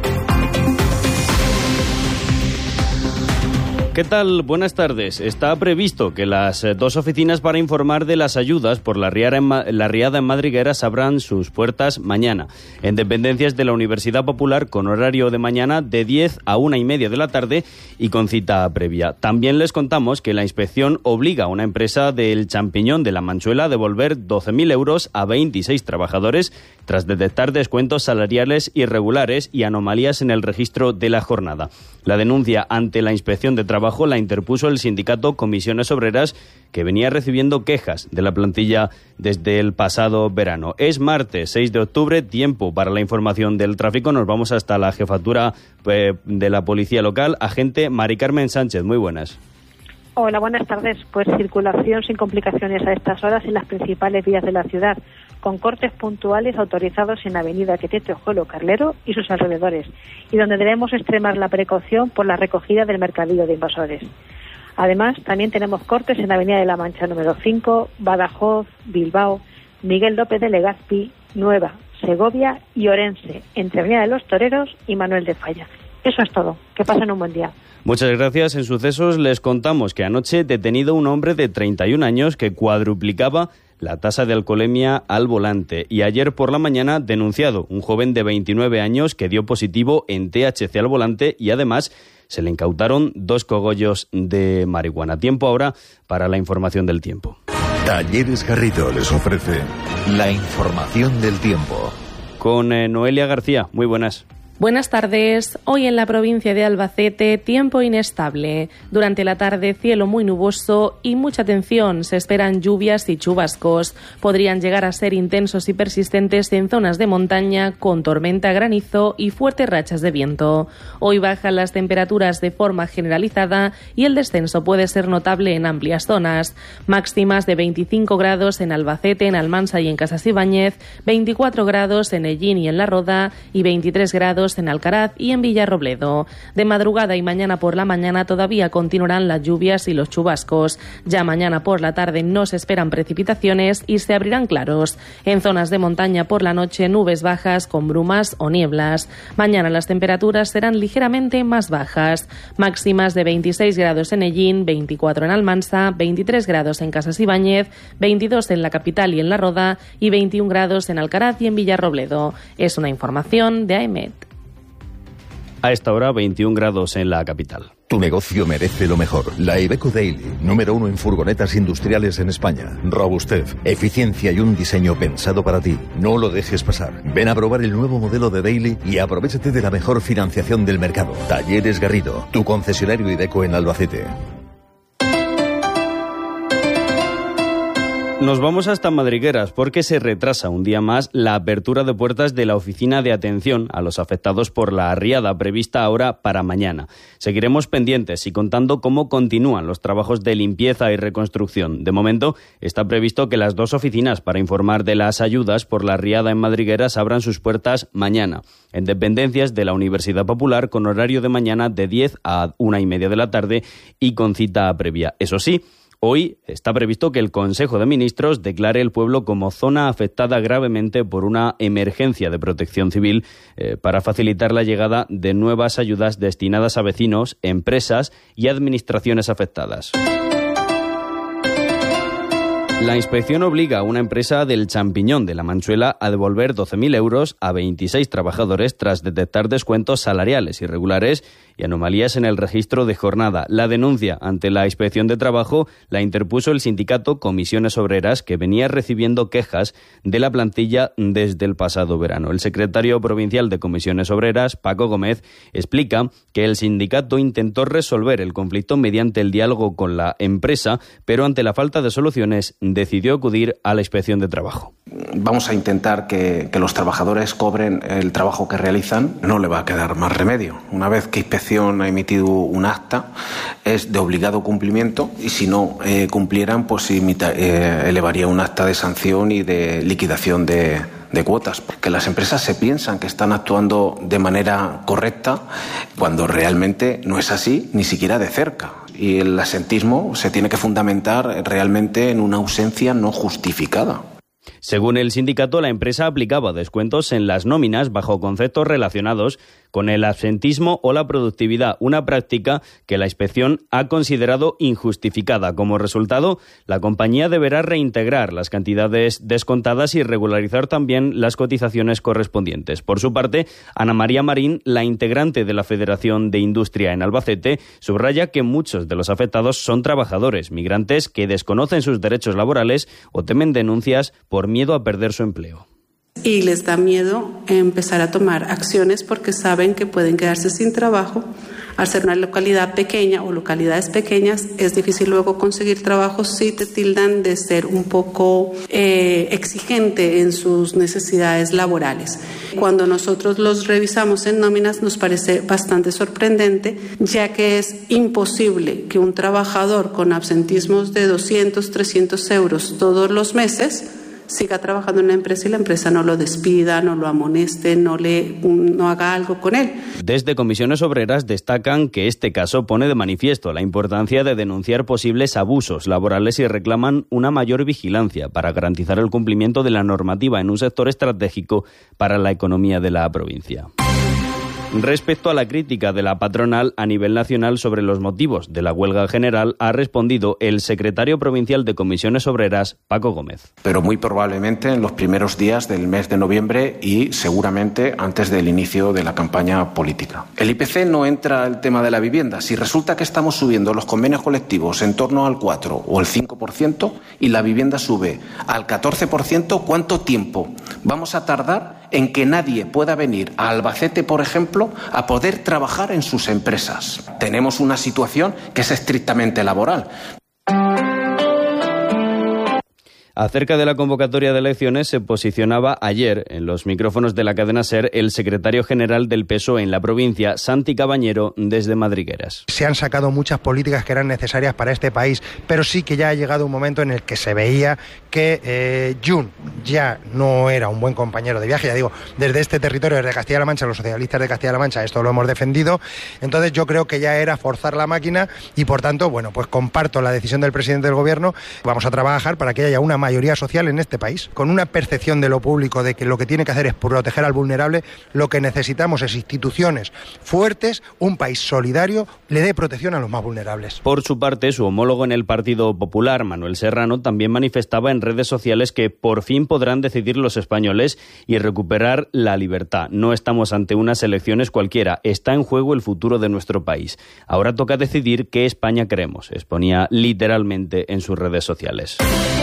¿Qué tal? Buenas tardes. Está previsto que las dos oficinas para informar de las ayudas por la riada en, Ma- la riada en Madrigueras abran sus puertas mañana, en dependencias de la Universidad Popular, con horario de mañana de diez a una y media de la tarde y con cita previa. También les contamos que la inspección obliga a una empresa del champiñón de la Manchuela a devolver doce mil euros a veintiséis trabajadores tras detectar descuentos salariales irregulares y anomalías en el registro de la jornada. La denuncia ante la Inspección de Trabajo la interpuso el sindicato Comisiones Obreras, que venía recibiendo quejas de la plantilla desde el pasado verano. Es martes seis de octubre, tiempo para la información del tráfico. Nos vamos hasta la jefatura eh, de la Policía Local. Agente Mari Carmen Sánchez, muy buenas. Hola, buenas tardes. Pues circulación sin complicaciones a estas horas en las principales vías de la ciudad, con cortes puntuales autorizados en la avenida Quetete Ojuelo Carlero y sus alrededores, y donde debemos extremar la precaución por la recogida del mercadillo de invasores. Además, también tenemos cortes en la avenida de la Mancha número cinco, Badajoz, Bilbao, Miguel López de Legazpi, Nueva, Segovia y Orense, entre avenida de los Toreros y Manuel de Falla. Eso es todo. Que pasen un buen día. Muchas gracias. En sucesos les contamos que anoche detenido un hombre de treinta y un años que cuadruplicaba la tasa de alcoholemia al volante, y ayer por la mañana denunciado un joven de veintinueve años que dio positivo en T H C al volante, y además se le incautaron dos cogollos de marihuana. Tiempo ahora para la información del tiempo. Talleres Garrido les ofrece la información del tiempo. Con eh, Noelia García, muy buenas. Buenas tardes. Hoy en la provincia de Albacete, tiempo inestable. Durante la tarde, cielo muy nuboso y mucha atención. Se esperan lluvias y chubascos. Podrían llegar a ser intensos y persistentes en zonas de montaña, con tormenta, granizo y fuertes rachas de viento. Hoy bajan las temperaturas de forma generalizada y el descenso puede ser notable en amplias zonas. Máximas de veinticinco grados en Albacete, en Almansa y en Casasibáñez, veinticuatro grados en Ellín y en La Roda y veintitrés grados en Alcaraz y en Villarrobledo. De madrugada y mañana por la mañana todavía continuarán las lluvias y los chubascos. Ya mañana por la tarde no se esperan precipitaciones y se abrirán claros. En zonas de montaña por la noche, nubes bajas con brumas o nieblas. Mañana las temperaturas serán ligeramente más bajas. Máximas de veintiséis grados en Ellín, veinticuatro en Almansa, veintitrés grados en Casasibáñez, veintidós en la capital y en La Roda y veintiún grados en Alcaraz y en Villarrobledo. Es una información de A E M E T. A esta hora, veintiún grados en la capital. Tu negocio merece lo mejor. La Iveco Daily, número uno en furgonetas industriales en España. Robustez, eficiencia y un diseño pensado para ti. No lo dejes pasar. Ven a probar el nuevo modelo de Daily y aprovéchate de la mejor financiación del mercado. Talleres Garrido, tu concesionario Iveco en Albacete. Nos vamos hasta Madrigueras porque se retrasa un día más la apertura de puertas de la oficina de atención a los afectados por la riada prevista ahora para mañana. Seguiremos pendientes y contando cómo continúan los trabajos de limpieza y reconstrucción. De momento está previsto que las dos oficinas para informar de las ayudas por la riada en Madrigueras abran sus puertas mañana, en dependencias de la Universidad Popular, con horario de mañana de diez a una y media de la tarde y con cita previa. Eso sí, hoy está previsto que el Consejo de Ministros declare el pueblo como zona afectada gravemente por una emergencia de protección civil eh, para facilitar la llegada de nuevas ayudas destinadas a vecinos, empresas y administraciones afectadas. La inspección obliga a una empresa del champiñón de La Manchuela a devolver doce mil euros a veintiséis trabajadores tras detectar descuentos salariales irregulares y anomalías en el registro de jornada. La denuncia ante la Inspección de Trabajo la interpuso el sindicato Comisiones Obreras, que venía recibiendo quejas de la plantilla desde el pasado verano. El secretario provincial de Comisiones Obreras, Paco Gómez, explica que el sindicato intentó resolver el conflicto mediante el diálogo con la empresa, pero ante la falta de soluciones decidió acudir a la Inspección de Trabajo. Vamos a intentar que, que los trabajadores cobren el trabajo que realizan. No le va a quedar más remedio. Una vez que Inspección ha emitido un acta, es de obligado cumplimiento, y si no eh, cumplieran, pues imita, eh, elevaría un acta de sanción y de liquidación de, de cuotas. Porque las empresas se piensan que están actuando de manera correcta cuando realmente no es así, ni siquiera de cerca. Y el asentismo se tiene que fundamentar realmente en una ausencia no justificada. Según el sindicato, la empresa aplicaba descuentos en las nóminas bajo conceptos relacionados con el absentismo o la productividad, una práctica que la inspección ha considerado injustificada. Como resultado, la compañía deberá reintegrar las cantidades descontadas y regularizar también las cotizaciones correspondientes. Por su parte, Ana María Marín, la integrante de la Federación de Industria en Albacete, subraya que muchos de los afectados son trabajadores migrantes que desconocen sus derechos laborales o temen denuncias por miedo a perder su empleo. Y les da miedo empezar a tomar acciones porque saben que pueden quedarse sin trabajo. Al ser una localidad pequeña o localidades pequeñas, es difícil luego conseguir trabajo si te tildan de ser un poco eh, exigente en sus necesidades laborales. Cuando nosotros los revisamos en nóminas, nos parece bastante sorprendente, ya que es imposible que un trabajador con absentismos de doscientos, trescientos euros todos los meses siga trabajando en la empresa y la empresa no lo despida, no lo amoneste, no le no haga algo con él. Desde Comisiones Obreras destacan que este caso pone de manifiesto la importancia de denunciar posibles abusos laborales y reclaman una mayor vigilancia para garantizar el cumplimiento de la normativa en un sector estratégico para la economía de la provincia. Respecto a la crítica de la patronal a nivel nacional sobre los motivos de la huelga general, ha respondido el secretario provincial de Comisiones Obreras, Paco Gómez. Pero muy probablemente en los primeros días del mes de noviembre y seguramente antes del inicio de la campaña política. El I P C no entra el tema de la vivienda. Si resulta que estamos subiendo los convenios colectivos en torno al cuatro o el cinco por ciento y la vivienda sube al catorce por ciento, ¿cuánto tiempo vamos a tardar en que nadie pueda venir a Albacete, por ejemplo, a poder trabajar en sus empresas? Tenemos una situación que es estrictamente laboral. Acerca de la convocatoria de elecciones se posicionaba ayer en los micrófonos de la cadena SER el secretario general del P S O E en la provincia, Santi Cabañero, desde Madrigueras. Se han sacado muchas políticas que eran necesarias para este país, pero sí que ya ha llegado un momento en el que se veía que eh, Jun ya no era un buen compañero de viaje. Ya digo, desde este territorio, desde Castilla-La Mancha, los socialistas de Castilla-La Mancha, esto lo hemos defendido. Entonces yo creo que ya era forzar la máquina y, por tanto, bueno, pues comparto la decisión del presidente del gobierno. Vamos a trabajar para que haya una mayoría social en este país, con una percepción de lo público de que lo que tiene que hacer es proteger al vulnerable. Lo que necesitamos es instituciones fuertes, un país solidario, le dé protección a los más vulnerables. Por su parte, su homólogo en el Partido Popular, Manuel Serrano, también manifestaba en redes sociales que por fin podrán decidir los españoles y recuperar la libertad. No estamos ante unas elecciones cualquiera, está en juego el futuro de nuestro país. Ahora toca decidir qué España queremos, exponía literalmente en sus redes sociales.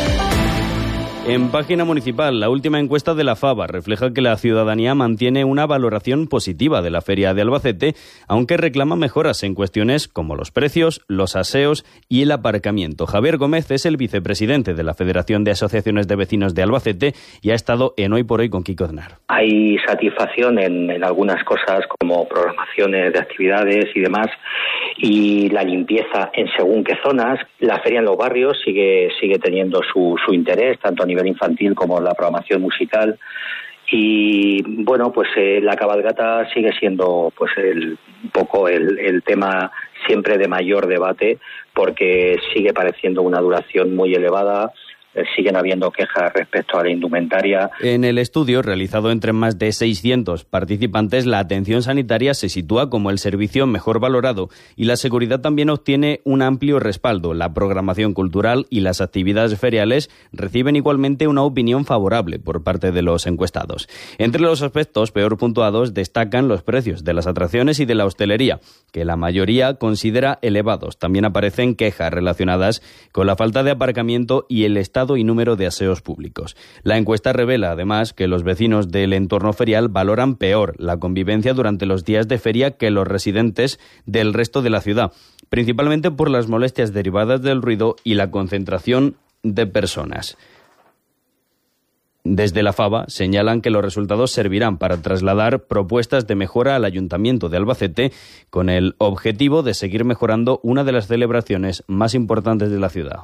En página municipal, la última encuesta de la Faba refleja que la ciudadanía mantiene una valoración positiva de la Feria de Albacete, aunque reclama mejoras en cuestiones como los precios, los aseos y el aparcamiento. Javier Gómez es el vicepresidente de la Federación de Asociaciones de Vecinos de Albacete y ha estado en Hoy por Hoy con Kiko Aznar. Hay satisfacción en, en algunas cosas como programaciones de actividades y demás, y la limpieza en según qué zonas. La feria en los barrios sigue sigue teniendo su, su interés, tanto a nivel infantil como la programación musical, y bueno, pues eh, la cabalgata sigue siendo pues el, un poco el, el tema siempre de mayor debate, porque sigue pareciendo una duración muy elevada. eh, siguen habiendo quejas respecto a la indumentaria. En el estudio, realizado entre más de seiscientos participantes, la atención sanitaria se sitúa como el servicio mejor valorado y la seguridad también obtiene un amplio respaldo. La programación cultural y las actividades feriales reciben igualmente una opinión favorable por parte de los encuestados. Entre los aspectos peor puntuados destacan los precios de las atracciones y de la hostelería, que la mayoría considera elevados. También aparecen quejas relacionadas con la falta de aparcamiento y el estado y número de aseos públicos. La encuesta revela, además, que los vecinos del entorno ferial valoran peor la convivencia durante los días de feria que los residentes del resto de la ciudad, principalmente por las molestias derivadas del ruido y la concentración de personas. Desde la Faba señalan que los resultados servirán para trasladar propuestas de mejora al Ayuntamiento de Albacete con el objetivo de seguir mejorando una de las celebraciones más importantes de la ciudad.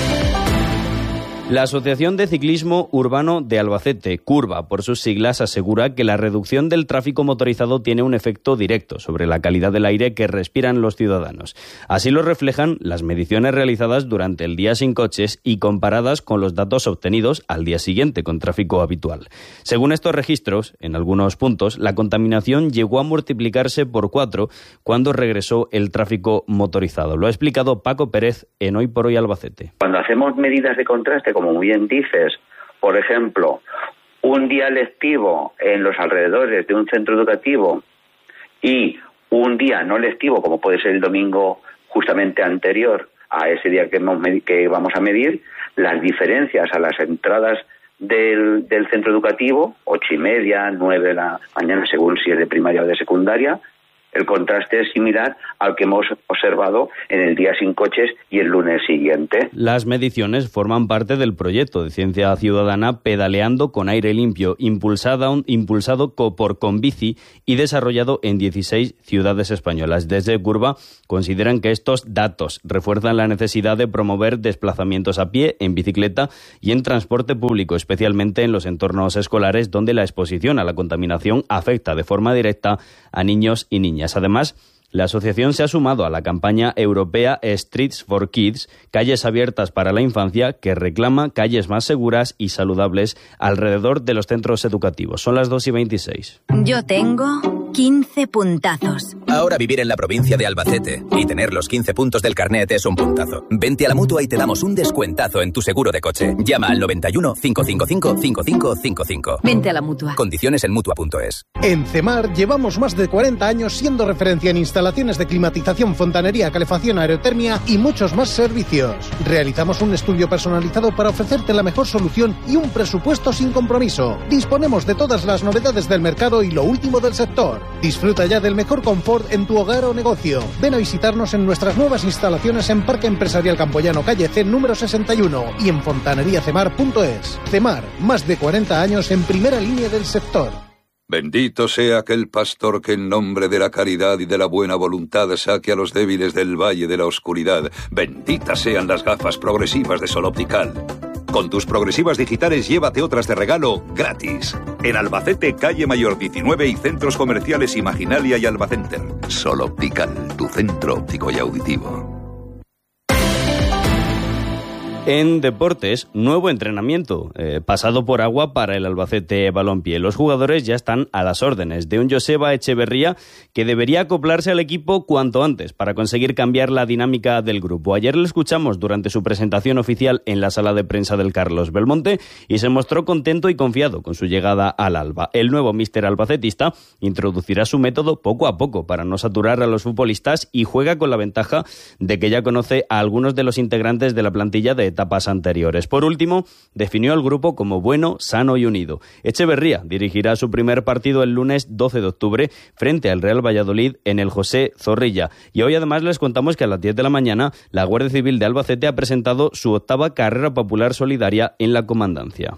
La Asociación de Ciclismo Urbano de Albacete, Curva por sus siglas, asegura que la reducción del tráfico motorizado tiene un efecto directo sobre la calidad del aire que respiran los ciudadanos. Así lo reflejan las mediciones realizadas durante el día sin coches y comparadas con los datos obtenidos al día siguiente con tráfico habitual. Según estos registros, en algunos puntos, la contaminación llegó a multiplicarse por cuatro cuando regresó el tráfico motorizado. Lo ha explicado Paco Pérez en Hoy por Hoy Albacete. Cuando hacemos medidas de contraste, como muy bien dices, por ejemplo, un día lectivo en los alrededores de un centro educativo y un día no lectivo, como puede ser el domingo justamente anterior a ese día que, hemos, que vamos a medir, las diferencias a las entradas del, del centro educativo, ocho y media, nueve de la mañana, según si es de primaria o de secundaria, el contraste es similar al que hemos observado en el día sin coches y el lunes siguiente. Las mediciones forman parte del proyecto de ciencia ciudadana Pedaleando con aire limpio, impulsado, impulsado por Conbici y desarrollado en dieciséis ciudades españolas. Desde Curva consideran que estos datos refuerzan la necesidad de promover desplazamientos a pie, en bicicleta y en transporte público, especialmente en los entornos escolares donde la exposición a la contaminación afecta de forma directa a niños y niñas. Además, la asociación se ha sumado a la campaña europea Streets for Kids, calles abiertas para la infancia, que reclama calles más seguras y saludables alrededor de los centros educativos. Son las dos y veintiséis. Yo tengo quince puntazos. Ahora vivir en la provincia de Albacete y tener los quince puntos del carnet es un puntazo. Vente a la Mutua y te damos un descuentazo en tu seguro de coche. Llama al noventa y uno, cinco cinco cinco, cinco cinco cinco cinco. Vente a la Mutua. Condiciones en Mutua punto es. En CEMAR llevamos más de cuarenta años siendo referencia en instalaciones de climatización, fontanería, calefacción, aerotermia y muchos más servicios. Realizamos un estudio personalizado para ofrecerte la mejor solución y un presupuesto sin compromiso. Disponemos de todas las novedades del mercado y lo último del sector. Disfruta ya del mejor confort en tu hogar o negocio. Ven a visitarnos en nuestras nuevas instalaciones en Parque Empresarial Campoyano, calle C número sesenta y uno y en fontanería cemar punto es. CEMAR, más de cuarenta años en primera línea del sector. Bendito sea aquel pastor que en nombre de la caridad y de la buena voluntad saque a los débiles del valle de la oscuridad. Benditas sean las gafas progresivas de Sol Optical. Con tus progresivas digitales llévate otras de regalo gratis. En Albacete, calle Mayor diecinueve y centros comerciales Imaginalia y Albacenter. Sol Optical, tu centro óptico y auditivo. En deportes, nuevo entrenamiento, eh, pasado por agua para el Albacete Balompié. Los jugadores ya están a las órdenes de un Joseba Echeverría que debería acoplarse al equipo cuanto antes para conseguir cambiar la dinámica del grupo. Ayer le escuchamos durante su presentación oficial en la sala de prensa del Carlos Belmonte y se mostró contento y confiado con su llegada al Alba. El nuevo míster albacetista introducirá su método poco a poco para no saturar a los futbolistas y juega con la ventaja de que ya conoce a algunos de los integrantes de la plantilla de etapas anteriores. Por último, definió al grupo como bueno, sano y unido. Echeverría dirigirá su primer partido el lunes doce de octubre frente al Real Valladolid en el José Zorrilla. Y hoy además les contamos que a las diez de la mañana la Guardia Civil de Albacete ha presentado su octava carrera popular solidaria en la comandancia.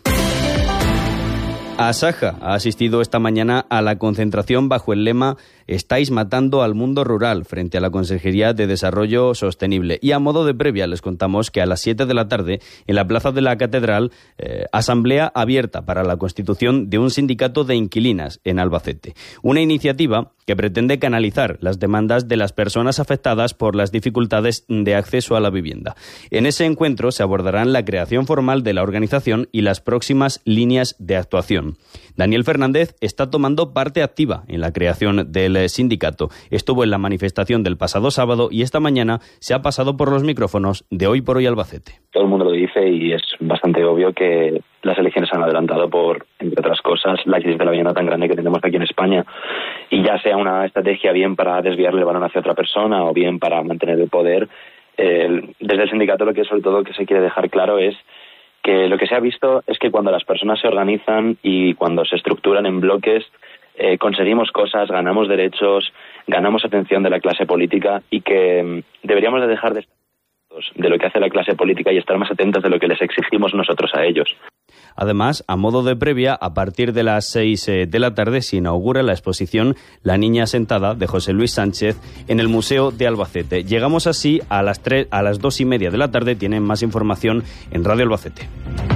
Asaja ha asistido esta mañana a la concentración bajo el lema «Estáis matando al mundo rural» frente a la Consejería de Desarrollo Sostenible. Y a modo de previa les contamos que a las siete de la tarde, en la Plaza de la Catedral, eh, asamblea abierta para la constitución de un sindicato de inquilinas en Albacete. Una iniciativa que que pretende canalizar las demandas de las personas afectadas por las dificultades de acceso a la vivienda. En ese encuentro se abordarán la creación formal de la organización y las próximas líneas de actuación. Daniel Fernández está tomando parte activa en la creación del sindicato. Estuvo en la manifestación del pasado sábado y esta mañana se ha pasado por los micrófonos de Hoy por Hoy Albacete. Todo el mundo lo dice y es bastante obvio que las elecciones han adelantado por, entre otras cosas, la crisis de la vivienda tan grande que tenemos aquí en España. Y ya sea una estrategia bien para desviarle el balón hacia otra persona o bien para mantener el poder, eh, desde el sindicato lo que sobre todo que se quiere dejar claro es que lo que se ha visto es que cuando las personas se organizan y cuando se estructuran en bloques, eh, conseguimos cosas, ganamos derechos, ganamos atención de la clase política y que mm, deberíamos de dejar de de lo que hace la clase política y estar más atentos de lo que les exigimos nosotros a ellos. Además, a modo de previa, a partir de las seis de la tarde se inaugura la exposición La Niña Sentada de José Luis Sánchez en el Museo de Albacete. Llegamos así a las tres, a las dos y media de la tarde. Tienen más información en Radio Albacete.